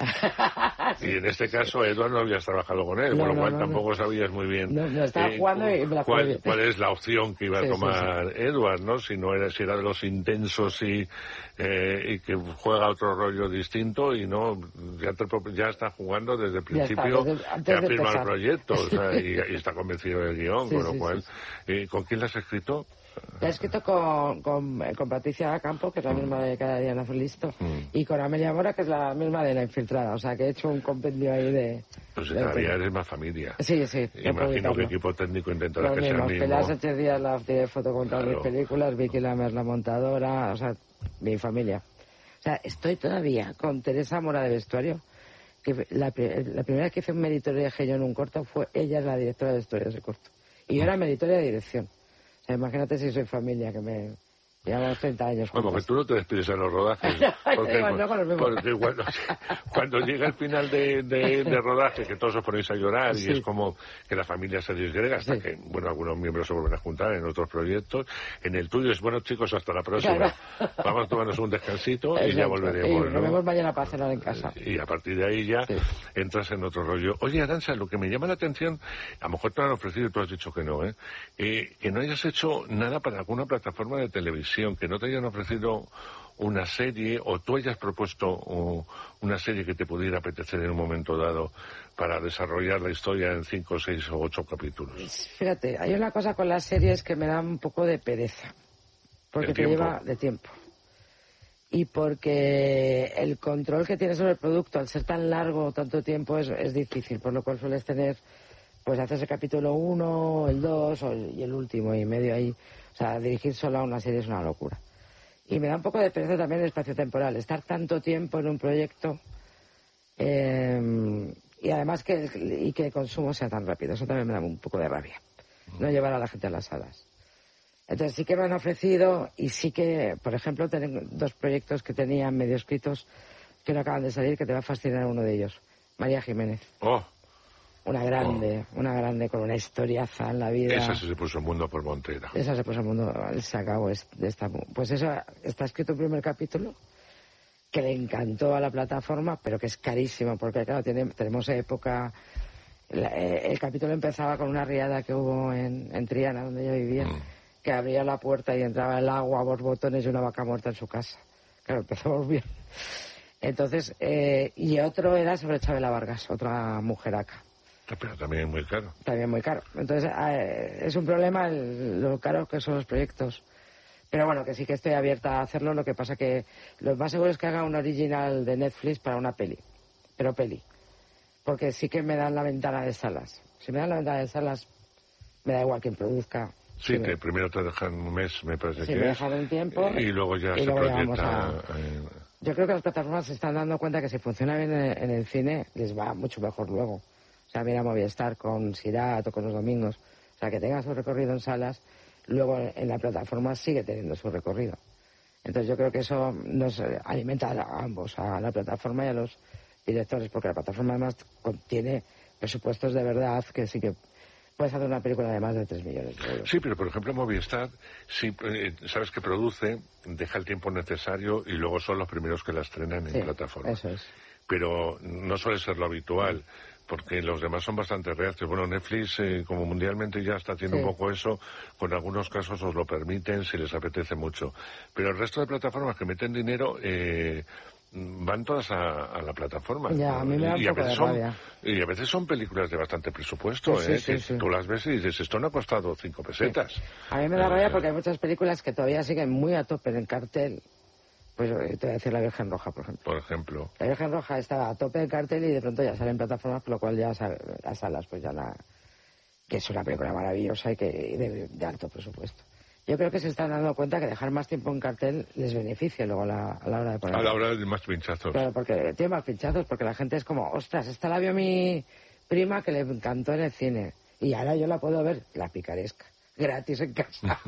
[SPEAKER 2] Sí. Y en este caso, Edward no habías trabajado con él, no, por lo no, cual no, tampoco no. sabías muy bien
[SPEAKER 1] no, no estaba eh, jugando y me la
[SPEAKER 2] cuál, cuál es la opción que iba a sí, tomar
[SPEAKER 1] sí, sí.
[SPEAKER 2] Edward, ¿no? Si no era, si era de los intensos y, eh, y que juega otro rollo distinto y no, ya, te, ya está jugando desde el principio, ya, está, desde, ya de firma el proyecto, o sea, y, y está convencido del guión, sí, con lo sí, cual, sí. Eh, ¿con quién lo has escrito?
[SPEAKER 1] La he escrito con, con, con Patricia Campo, que es la mm. misma de Cada Día Nace Listo, mm. y con Amelia Mora, que es la misma de La Infiltrada. O sea, que he hecho un compendio ahí de...
[SPEAKER 2] Pues cada día eres más familia.
[SPEAKER 1] Sí, sí.
[SPEAKER 2] Imagino que el equipo técnico intentará que sea el mismo.
[SPEAKER 1] Pilar Sánchez Díaz, la de foto con todas mis películas, Vicky Lamer, la montadora, o sea, mi familia. O sea, estoy todavía con Teresa Mora de vestuario, que la, la primera vez que hice un meritorio de Gello en un corto fue ella, la directora de vestuario de ese corto. Y yo era meritoria de dirección. O sea, imagínate si soy familia, que me llevamos treinta años juntos.
[SPEAKER 2] Bueno, porque tú no te despides en los rodajes. Porque, no, porque cuando, cuando llega el final de, de, de rodaje, que todos os ponéis a llorar sí. y es como que la familia se disgrega hasta sí. que, bueno, algunos miembros se vuelven a juntar en otros proyectos. En el tuyo es, bueno, chicos, hasta la próxima. Claro. Vamos a tomarnos un descansito Exacto. y ya volveremos.
[SPEAKER 1] Y nos vemos mañana para cenar en casa.
[SPEAKER 2] Y a partir de ahí ya sí. entras en otro rollo. Oye, Arantxa, lo que me llama la atención, a lo mejor te lo han ofrecido y tú has dicho que no, ¿eh? eh que no hayas hecho nada para alguna plataforma de televisión, que no te hayan ofrecido una serie o tú hayas propuesto uh, una serie que te pudiera apetecer en un momento dado para desarrollar la historia en cinco, seis o ocho capítulos.
[SPEAKER 1] Fíjate, hay una cosa con las series que me da un poco de pereza, porque te lleva de tiempo. y porque el control que tienes sobre el producto, al ser tan largo tanto tiempo, es, es difícil, por lo cual sueles tener, pues haces el capítulo uno, el dos o el, y el último y medio ahí. O sea, dirigir solo a una serie es una locura. Y me da un poco de pereza también el espacio temporal, estar tanto tiempo en un proyecto eh, y además que y que el consumo sea tan rápido. Eso también me da un poco de rabia, no llevar a la gente a las salas. Entonces sí que me han ofrecido y sí que, por ejemplo, tengo dos proyectos que tenía medio escritos que no acaban de salir, que te va a fascinar uno de ellos. María Jiménez.
[SPEAKER 2] Oh.
[SPEAKER 1] Una grande, oh. una grande con una historiaza en la vida.
[SPEAKER 2] Esa sí se puso el mundo por montera.
[SPEAKER 1] Esa se puso el mundo, se acabó de esta. Pues eso está escrito el primer capítulo, que le encantó a la plataforma, pero que es carísimo, porque claro, tiene, tenemos época. La, eh, el capítulo empezaba con una riada que hubo en, en Triana, donde yo vivía. Mm. Que abría la puerta y entraba el agua a borbotones y una vaca muerta en su casa. Claro, empezamos bien. Entonces, eh, y otro era sobre Chabela Vargas, otra mujeraca.
[SPEAKER 2] Pero también muy caro.
[SPEAKER 1] También muy caro. Entonces, eh, es un problema el, lo caro que son los proyectos. Pero bueno, que sí que estoy abierta a hacerlo, lo que pasa que lo más seguro es que haga un original de Netflix para una peli. Pero peli. Porque sí que me dan la ventana de salas. Si me dan la ventana de salas, me da igual quien produzca.
[SPEAKER 2] Sí, sí, te, primero te dejan un mes, me parece
[SPEAKER 1] sí,
[SPEAKER 2] que
[SPEAKER 1] me
[SPEAKER 2] es.
[SPEAKER 1] dejan un tiempo.
[SPEAKER 2] Y luego ya
[SPEAKER 1] y
[SPEAKER 2] se
[SPEAKER 1] luego
[SPEAKER 2] proyecta.
[SPEAKER 1] A... Eh... Yo creo que las plataformas se están dando cuenta que si funciona bien en, en el cine, les va mucho mejor luego. O sea, mira Movistar con Sirat o con Los Domingos. O sea, que tenga su recorrido en salas, luego en la plataforma sigue teniendo su recorrido. Entonces yo creo que eso nos alimenta a ambos, a la plataforma y a los directores, porque la plataforma además contiene presupuestos de verdad que sí que... Puedes hacer una película de más de tres millones de euros.
[SPEAKER 2] Sí, pero por ejemplo Movistar, sí, eh, sabes que produce, deja el tiempo necesario y luego son los primeros que la estrenan en
[SPEAKER 1] sí,
[SPEAKER 2] plataforma.
[SPEAKER 1] Eso es.
[SPEAKER 2] Pero no suele ser lo habitual, porque los demás son bastante reacios. Bueno, Netflix, eh, como mundialmente ya está haciendo sí. un poco eso, con algunos casos os lo permiten si les apetece mucho. Pero el resto de plataformas que meten dinero... Eh, van todas a, a la plataforma.
[SPEAKER 1] Ya, a mí me da un
[SPEAKER 2] y, a
[SPEAKER 1] poco
[SPEAKER 2] veces
[SPEAKER 1] de
[SPEAKER 2] son,
[SPEAKER 1] rabia.
[SPEAKER 2] y a veces son películas de bastante presupuesto,
[SPEAKER 1] sí,
[SPEAKER 2] ¿eh?
[SPEAKER 1] Sí,
[SPEAKER 2] que
[SPEAKER 1] sí.
[SPEAKER 2] tú las ves y dices, esto no ha costado cinco pesetas.
[SPEAKER 1] Sí. A mí me da eh, rabia porque hay muchas películas que todavía siguen muy a tope en el cartel. Pues te voy a decir La Virgen Roja, por ejemplo.
[SPEAKER 2] Por ejemplo.
[SPEAKER 1] La Virgen Roja estaba a tope del cartel y de pronto ya sale en plataformas, con lo cual ya sabe, las salas, pues ya la... que es una película maravillosa y que de, de alto presupuesto. Yo creo que se están dando cuenta que dejar más tiempo en cartel les beneficia luego a la, a la hora de poner.
[SPEAKER 2] A la hora de más pinchazos.
[SPEAKER 1] Claro, porque tiene más pinchazos, porque la gente es como, ostras, esta la vio mi prima que le encantó en el cine. Y ahora yo la puedo ver, la picaresca, gratis en casa.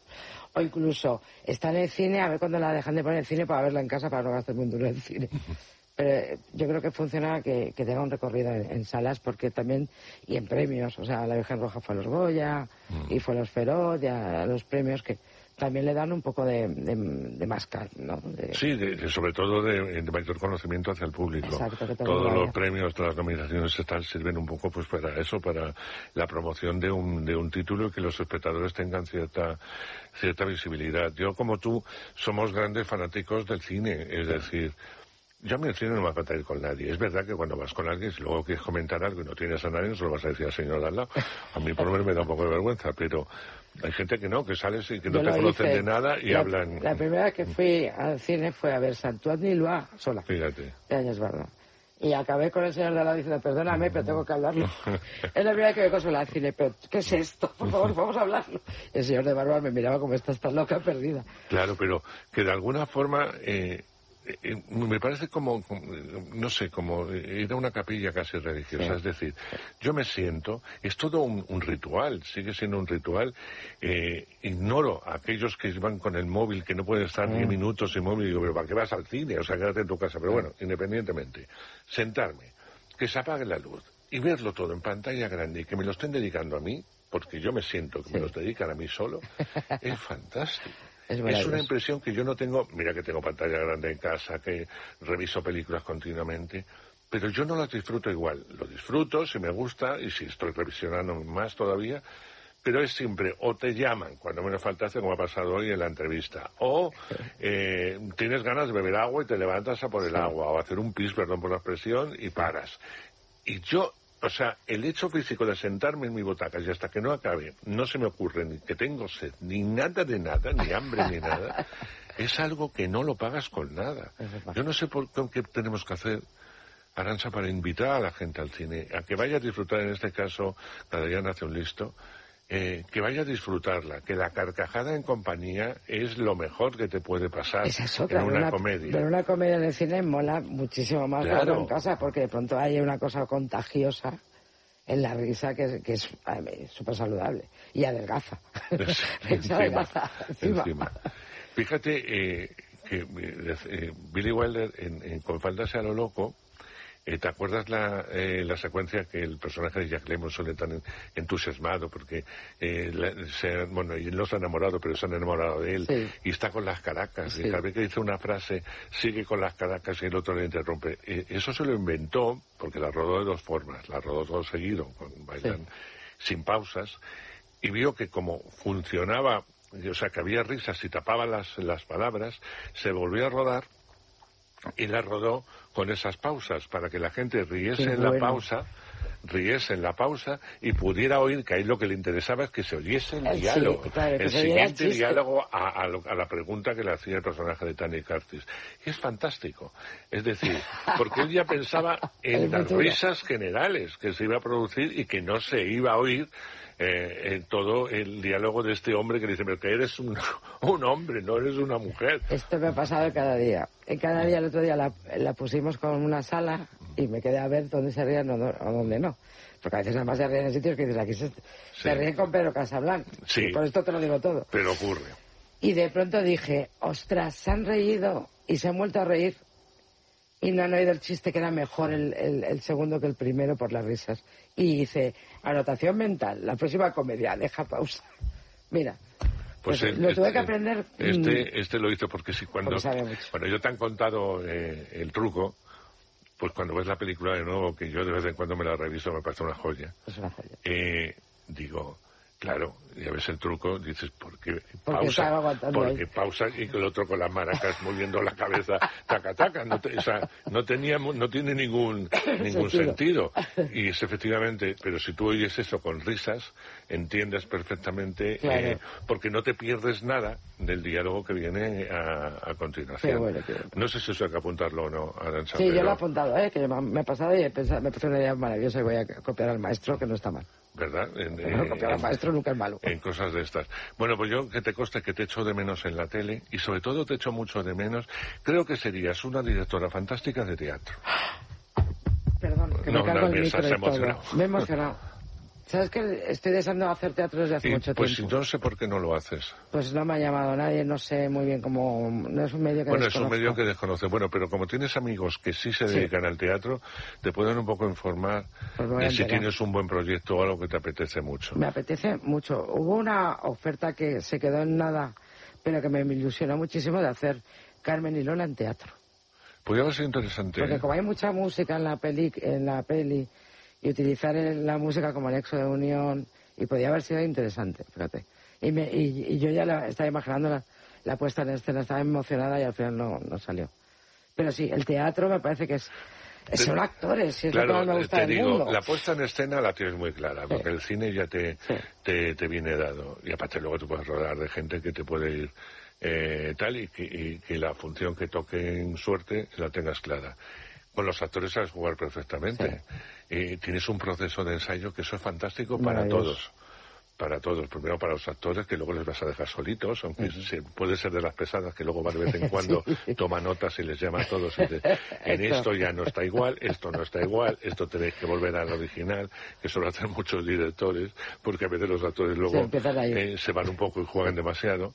[SPEAKER 1] O incluso está en el cine, a ver cuándo la dejan de poner en el cine para verla en casa para no gastarme un duro en el cine. Pero yo creo que funciona que, que tenga un recorrido en, en salas, porque también, y en premios, o sea, La Virgen Roja fue a los Goya, mm. y fue a los Feroz, y a los premios que también le dan un poco de, de, de más, ¿no? De...
[SPEAKER 2] Sí, de, de, sobre todo de, de mayor conocimiento hacia el público.
[SPEAKER 1] Exacto, que
[SPEAKER 2] todos
[SPEAKER 1] vaya.
[SPEAKER 2] Los premios, todas las nominaciones tal, sirven un poco pues para eso, para la promoción de un, de un título y que los espectadores tengan cierta, cierta visibilidad. Yo, como tú, somos grandes fanáticos del cine, es decir... Yo a mí el cine no me va a contar ir con nadie. Es verdad que cuando vas con alguien, si luego quieres comentar algo y no tienes a nadie, no se lo vas a decir al señor de al lado. A mí por lo menos me da un poco de vergüenza, pero hay gente que no, que sales y que no
[SPEAKER 1] Yo
[SPEAKER 2] te conocen
[SPEAKER 1] hice.
[SPEAKER 2] de nada y
[SPEAKER 1] la,
[SPEAKER 2] hablan...
[SPEAKER 1] La primera vez que fui al cine fue a ver Santuani Loire sola.
[SPEAKER 2] Fíjate.
[SPEAKER 1] De años, ¿verdad? Y acabé con el señor de al lado diciendo, perdóname, pero tengo que hablarlo. Es la primera vez que me consuela al cine, pero ¿qué es esto? Por favor, vamos a hablarlo. Y el señor de barba me miraba como estás tan loca, perdida.
[SPEAKER 2] Claro, pero que de alguna forma... Eh... Eh, me parece como, como, no sé, como ir a una capilla casi religiosa. Sí. Es decir, yo me siento, es todo un, un ritual, sigue siendo un ritual. Eh, ignoro a aquellos que van con el móvil, que no pueden estar diez mm. minutos sin móvil, y digo, pero ¿para qué vas al cine? O sea, quédate en tu casa. Pero bueno, independientemente, sentarme, que se apague la luz y verlo todo en pantalla grande y que me lo estén dedicando a mí, porque yo me siento que sí. me los dedican a mí solo, es fantástico. Es, es una impresión que yo no tengo, mira que tengo pantalla grande en casa, que reviso películas continuamente, pero yo no las disfruto igual. Lo disfruto si me gusta y si estoy revisionando más todavía, pero es siempre, o te llaman, cuando menos faltaste, como ha pasado hoy en la entrevista, o eh, tienes ganas de beber agua y te levantas a por el agua, o hacer un pis, perdón por la expresión, y paras. Y yo... O sea, el hecho físico de sentarme en mi butaca y hasta que no acabe, no se me ocurre ni que tengo sed, ni nada de nada, ni hambre ni nada, es algo que no lo pagas con nada. Yo no sé por qué tenemos que hacer, Arantxa, para invitar a la gente al cine, a que vaya a disfrutar, en este caso, cada día nace un listo, eh, que vaya a disfrutarla, que la carcajada en compañía es lo mejor que te puede pasar
[SPEAKER 1] Esa es otra,
[SPEAKER 2] en una,
[SPEAKER 1] una
[SPEAKER 2] comedia.
[SPEAKER 1] Pero una comedia de cine mola muchísimo más que
[SPEAKER 2] Claro.
[SPEAKER 1] en casa, porque de pronto hay una cosa contagiosa en la risa que es, que es súper saludable y adelgaza.
[SPEAKER 2] encima,
[SPEAKER 1] adelgaza encima.
[SPEAKER 2] encima. Fíjate eh, que eh, Billy Wilder en, en Con faldas a lo loco, eh, ¿te acuerdas la, eh, la secuencia que el personaje de Jack Lemmon suele tan entusiasmado porque eh, la, se, bueno, y no se ha enamorado, pero se han enamorado de él,
[SPEAKER 1] sí.
[SPEAKER 2] y está con las caracas,
[SPEAKER 1] sí.
[SPEAKER 2] y cada vez que dice una frase sigue con las caracas y el otro le interrumpe. Eh, eso se lo inventó porque la rodó de dos formas, la rodó todo seguido, con bailan sí. sin pausas, y vio que como funcionaba, o sea, que había risas si tapaba las, las palabras, se volvió a rodar y la rodó con esas pausas para que la gente riese
[SPEAKER 1] Qué
[SPEAKER 2] en
[SPEAKER 1] bueno.
[SPEAKER 2] la pausa, riese en la pausa y pudiera oír, que ahí lo que le interesaba es que se oyese el, el diálogo,
[SPEAKER 1] sí, claro,
[SPEAKER 2] el siguiente diálogo a, a, lo, a la pregunta que le hacía el personaje de Tony Curtis. Y es fantástico, es decir, porque él ya pensaba en las risas generales que se iba a producir y que no se iba a oír Eh, en todo el diálogo de este hombre que dice, pero que eres un, un hombre, no eres una mujer.
[SPEAKER 1] Esto me ha pasado cada día. En cada día, el otro día la, la pusimos con una sala y me quedé a ver dónde se rían o, no, o dónde no. Porque a veces además se ríen en sitios que dices, aquí se, sí. se ríen con Pedro Casablanca.
[SPEAKER 2] Sí.
[SPEAKER 1] Y por esto te lo digo todo.
[SPEAKER 2] Pero ocurre.
[SPEAKER 1] Y de pronto dije, ostras, se han reído y se han vuelto a reír. Y no han oído el chiste, que era mejor el, el, el segundo que el primero por las risas. Y hice, anotación mental, la próxima comedia, deja pausa. Mira, pues, pues el, lo este, tuve que aprender.
[SPEAKER 2] Este, este lo hizo porque si cuando, cuando yo te han contado eh, el truco, pues cuando ves la película de nuevo, que yo de vez en cuando me la reviso, me parece una joya.
[SPEAKER 1] Es una joya.
[SPEAKER 2] Eh, digo, claro, ya ves el truco, dices, ¿por qué
[SPEAKER 1] porque
[SPEAKER 2] pausa? Porque
[SPEAKER 1] ahí.
[SPEAKER 2] pausa y que el otro con las maracas moviendo la cabeza, taca, taca. No, te, o sea, no, tenía, no tiene ningún, ningún sentido. Y es efectivamente, pero si tú oyes eso con risas, entiendes perfectamente,
[SPEAKER 1] claro.
[SPEAKER 2] eh, porque no te pierdes nada del diálogo que viene a, a continuación.
[SPEAKER 1] Qué bueno, qué bueno.
[SPEAKER 2] No sé si eso hay que apuntarlo o no, Arantxa.
[SPEAKER 1] Sí,
[SPEAKER 2] pero...
[SPEAKER 1] yo lo he apuntado, ¿eh? Que me ha pasado y he pensado, me he puesto una idea maravillosa y voy a copiar al maestro, que no está mal.
[SPEAKER 2] ¿Verdad? En,
[SPEAKER 1] no,
[SPEAKER 2] eh,
[SPEAKER 1] copiar al maestro nunca es malo.
[SPEAKER 2] En cosas de estas. Bueno, pues yo que te conste que te echo de menos en la tele y sobre todo te echo mucho de menos. Creo que serías una directora fantástica de teatro.
[SPEAKER 1] Perdón, que
[SPEAKER 2] no,
[SPEAKER 1] me cargo
[SPEAKER 2] no,
[SPEAKER 1] el micro
[SPEAKER 2] se
[SPEAKER 1] y
[SPEAKER 2] emocionado.
[SPEAKER 1] todo. Me he emocionado. ¿Sabes que estoy deseando hacer teatro desde hace
[SPEAKER 2] y,
[SPEAKER 1] mucho
[SPEAKER 2] pues
[SPEAKER 1] tiempo?
[SPEAKER 2] Pues no sé por qué no lo haces.
[SPEAKER 1] Pues no me ha llamado nadie, no sé muy bien cómo... No es un medio que
[SPEAKER 2] Bueno,
[SPEAKER 1] desconozco.
[SPEAKER 2] es un medio que desconoce. Bueno, pero como tienes amigos que sí se dedican sí. al teatro, te pueden un poco informar pues de si tienes un buen proyecto o algo que te apetece mucho.
[SPEAKER 1] Me apetece mucho. Hubo una oferta que se quedó en nada, pero que me ilusionó muchísimo, de hacer Carmen y Lola en teatro.
[SPEAKER 2] Podría haber sido interesante.
[SPEAKER 1] Porque
[SPEAKER 2] ¿eh?
[SPEAKER 1] como hay mucha música en la peli, en la peli y utilizar el, la música como nexo de unión, y podía haber sido interesante, fíjate. Y, me, y, y yo ya la, estaba imaginando la, la puesta en escena, estaba emocionada y al final no, no salió. Pero sí, el teatro me parece que es... Son actores, si es
[SPEAKER 2] claro,
[SPEAKER 1] lo que más me gusta
[SPEAKER 2] te
[SPEAKER 1] del
[SPEAKER 2] digo,
[SPEAKER 1] mundo.
[SPEAKER 2] La puesta en escena la tienes muy clara, porque sí. el cine ya te,
[SPEAKER 1] sí.
[SPEAKER 2] te, te viene dado. Y aparte luego tú puedes rodar de gente que te puede ir eh, tal y que, y que la función que toque en suerte la tengas clara. Con los actores sabes jugar perfectamente. Sí. Eh, tienes un proceso de ensayo que eso es fantástico para todos. Para todos. Primero para los actores, que luego les vas a dejar solitos, aunque uh-huh. se, puede ser de las pesadas, que luego va de vez en cuando sí. toma notas y les llama a todos. Y dice, en esto. esto ya no está igual, esto no está igual, esto tenéis que volver al original, que eso lo hacen muchos directores, porque a veces los actores luego eh, se van un poco y juegan demasiado.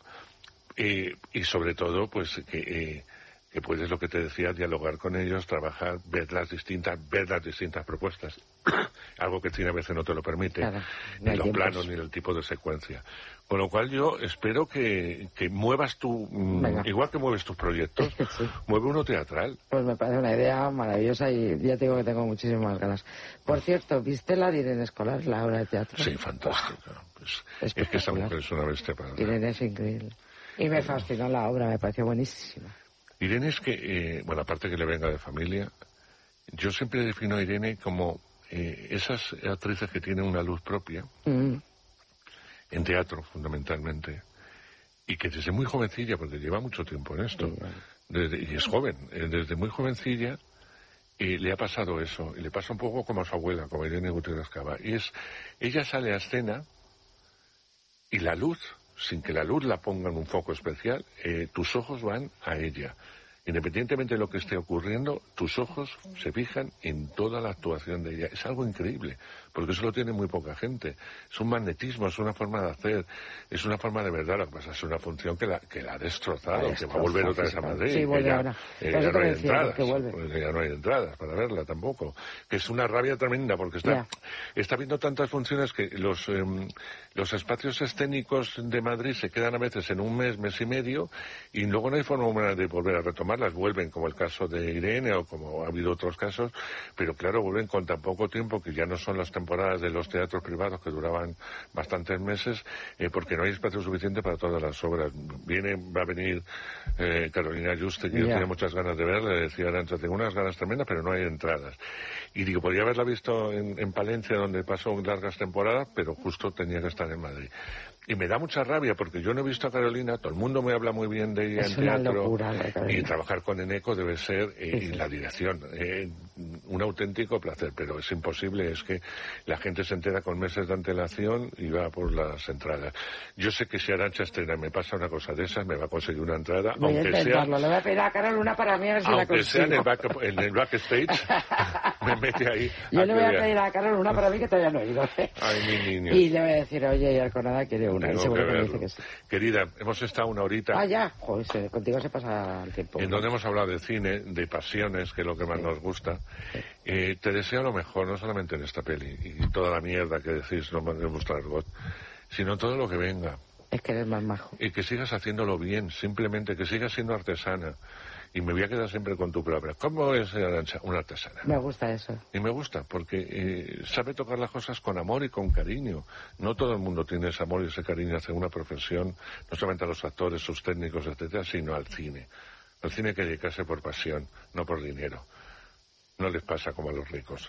[SPEAKER 2] Y, y sobre todo, pues que... Eh, que puedes, lo que te decía, dialogar con ellos, trabajar, ver las distintas, ver las distintas propuestas. Algo que el cine a veces no te lo permite, claro, no ni los tiempos. planos, ni el tipo de secuencia. Con lo cual yo espero que, que muevas tu, Venga. igual que mueves tus proyectos, sí. mueve uno teatral.
[SPEAKER 1] Pues me parece una idea maravillosa y ya te digo que tengo muchísimas ganas. Por cierto, ¿viste la de Irene Escolar, la obra de teatro?
[SPEAKER 2] Sí, fantástica. Pues, es que esa mujer es una bestia para
[SPEAKER 1] Irene es increíble. Y me fascinó la obra, me pareció buenísima.
[SPEAKER 2] Irene es que, eh, bueno, aparte que le venga de familia, yo siempre defino a Irene como eh, esas actrices que tienen una luz propia, mm. en teatro fundamentalmente, y que desde muy jovencilla, porque lleva mucho tiempo en esto, desde, y es joven, desde muy jovencilla, y le ha pasado eso, y le pasa un poco como a su abuela, como a Irene Gutiérrez Cava, y es, ella sale a escena, y la luz, sin que la luz la ponga en un foco especial, eh, tus ojos van a ella. Independientemente de lo que esté ocurriendo, tus ojos se fijan en toda la actuación de ella. Es algo increíble, porque eso lo tiene muy poca gente. Es un magnetismo, es una forma de hacer, es una forma de verdad. Lo que pasa es una función que la, que la ha destrozado, la que va a volver otra vez a Madrid.
[SPEAKER 1] Sí, vuelve
[SPEAKER 2] ya,
[SPEAKER 1] ahora.
[SPEAKER 2] Eh, ya no hay entradas, pues ya no hay entradas para verla tampoco. Que es una rabia tremenda, porque está, yeah. está viendo tantas funciones que los, eh, los espacios escénicos de Madrid se quedan a veces en un mes, mes y medio, y luego no hay forma de volver a retomar. Las vuelven, como el caso de Irene o como ha habido otros casos, pero claro, vuelven con tan poco tiempo que ya no son las temporadas de los teatros privados que duraban bastantes meses, eh, porque no hay espacio suficiente para todas las obras. Viene, va a venir eh, Carolina Juste, que yeah. yo tenía muchas ganas de verla, le decía Arantxa, tengo unas ganas tremendas, pero no hay entradas. Y digo, podría haberla visto en, en Palencia, donde pasó largas temporadas, pero justo tenía que estar en Madrid. Y me da mucha rabia porque yo no he visto a Carolina, todo el mundo me habla muy bien de ella
[SPEAKER 1] es
[SPEAKER 2] en teatro,
[SPEAKER 1] locura,
[SPEAKER 2] y trabajar con Eneco debe ser, eh, sí, sí. la dirección, eh, un auténtico placer, pero es imposible, es que la gente se entera con meses de antelación y va por las entradas. Yo sé que si Arantxa estrena me pasa una cosa de esas, me va a conseguir una entrada,
[SPEAKER 1] voy
[SPEAKER 2] aunque
[SPEAKER 1] a
[SPEAKER 2] sea...
[SPEAKER 1] Le voy a pedir a Carol una para mí a ver si la consigo.
[SPEAKER 2] Aunque sea en el, back, en el backstage, me mete ahí.
[SPEAKER 1] Yo le voy a pedir a Carol una para mí que todavía no he ido.
[SPEAKER 2] Ay, mi niño.
[SPEAKER 1] Y le voy a decir, oye, y Arconada quiere una.
[SPEAKER 2] Tengo
[SPEAKER 1] y seguro
[SPEAKER 2] que
[SPEAKER 1] que me dice que sí.
[SPEAKER 2] Querida, hemos estado una horita.
[SPEAKER 1] Ah, ya. Joder, contigo se pasa el tiempo.
[SPEAKER 2] En donde hemos hablado de cine, de pasiones, que es lo que más sí. nos gusta. Sí. Eh, te deseo lo mejor, no solamente en esta peli y toda la mierda que decís, no me gusta Argot, sino todo lo que venga.
[SPEAKER 1] Es que eres más majo.
[SPEAKER 2] Y que sigas haciéndolo bien, simplemente que sigas siendo artesana. Y me voy a quedar siempre con tu palabra. ¿Cómo es Arantxa? Una artesana.
[SPEAKER 1] Me gusta eso.
[SPEAKER 2] Y me gusta, porque eh, sabe tocar las cosas con amor y con cariño. No todo el mundo tiene ese amor y ese cariño hacia una profesión, no solamente a los actores, sus técnicos, etcétera, sino al cine. Al cine hay que dedicarse por pasión, no por dinero. No les pasa como a los ricos.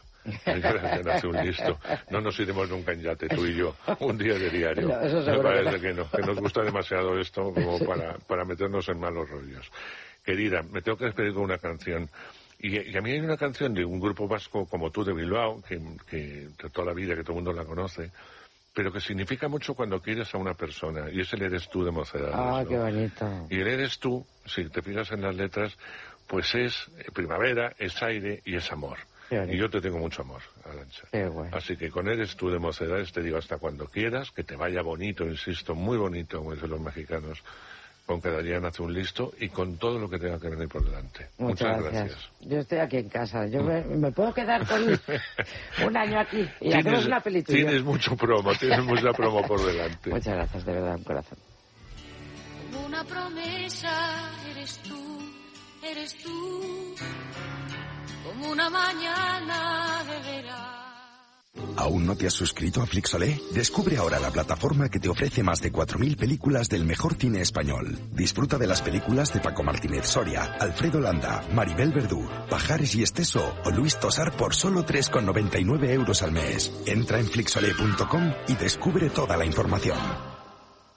[SPEAKER 2] Hace un listo. No nos iremos nunca en yate, tú y yo, un día de diario.
[SPEAKER 1] No, eso
[SPEAKER 2] me parece
[SPEAKER 1] que
[SPEAKER 2] no, que nos gusta demasiado esto como para, para meternos en malos rollos. Querida, me tengo que despedir con una canción. Y, y a mí hay una canción de un grupo vasco como tú de Bilbao, que, que de toda la vida, que todo el mundo la conoce, pero que significa mucho cuando quieres a una persona, y es el Eres tú de Mocedades.
[SPEAKER 1] Ah,
[SPEAKER 2] ¿no?
[SPEAKER 1] Qué bonito.
[SPEAKER 2] Y el Eres tú, si te fijas en las letras, pues es primavera, es aire y es amor. Y yo te tengo mucho amor, Arantxa.
[SPEAKER 1] Qué bueno.
[SPEAKER 2] Así que con Eres tú de Mocedades te digo hasta cuando quieras, que te vaya bonito, insisto, muy bonito, como dicen los mexicanos, con Cada día nace un listo y con todo lo que tenga que venir por delante.
[SPEAKER 1] Muchas,
[SPEAKER 2] Muchas
[SPEAKER 1] gracias.
[SPEAKER 2] gracias.
[SPEAKER 1] Yo estoy aquí en casa. Yo me, me puedo quedar con un año aquí y
[SPEAKER 2] tienes,
[SPEAKER 1] hacemos una película.
[SPEAKER 2] Tienes mucho promo, tienes mucha promo por delante.
[SPEAKER 1] Muchas gracias, de verdad, un corazón.
[SPEAKER 3] Como una promesa eres tú, eres tú, como una mañana de verano.
[SPEAKER 4] ¿Aún no te has suscrito a Flixolé? Descubre ahora la plataforma que te ofrece más de cuatro mil películas del mejor cine español. Disfruta de las películas de Paco Martínez Soria, Alfredo Landa, Maribel Verdú, Pajares y Esteso o Luis Tosar por solo tres con noventa y nueve euros al mes. Entra en flixolé punto com y descubre toda la información.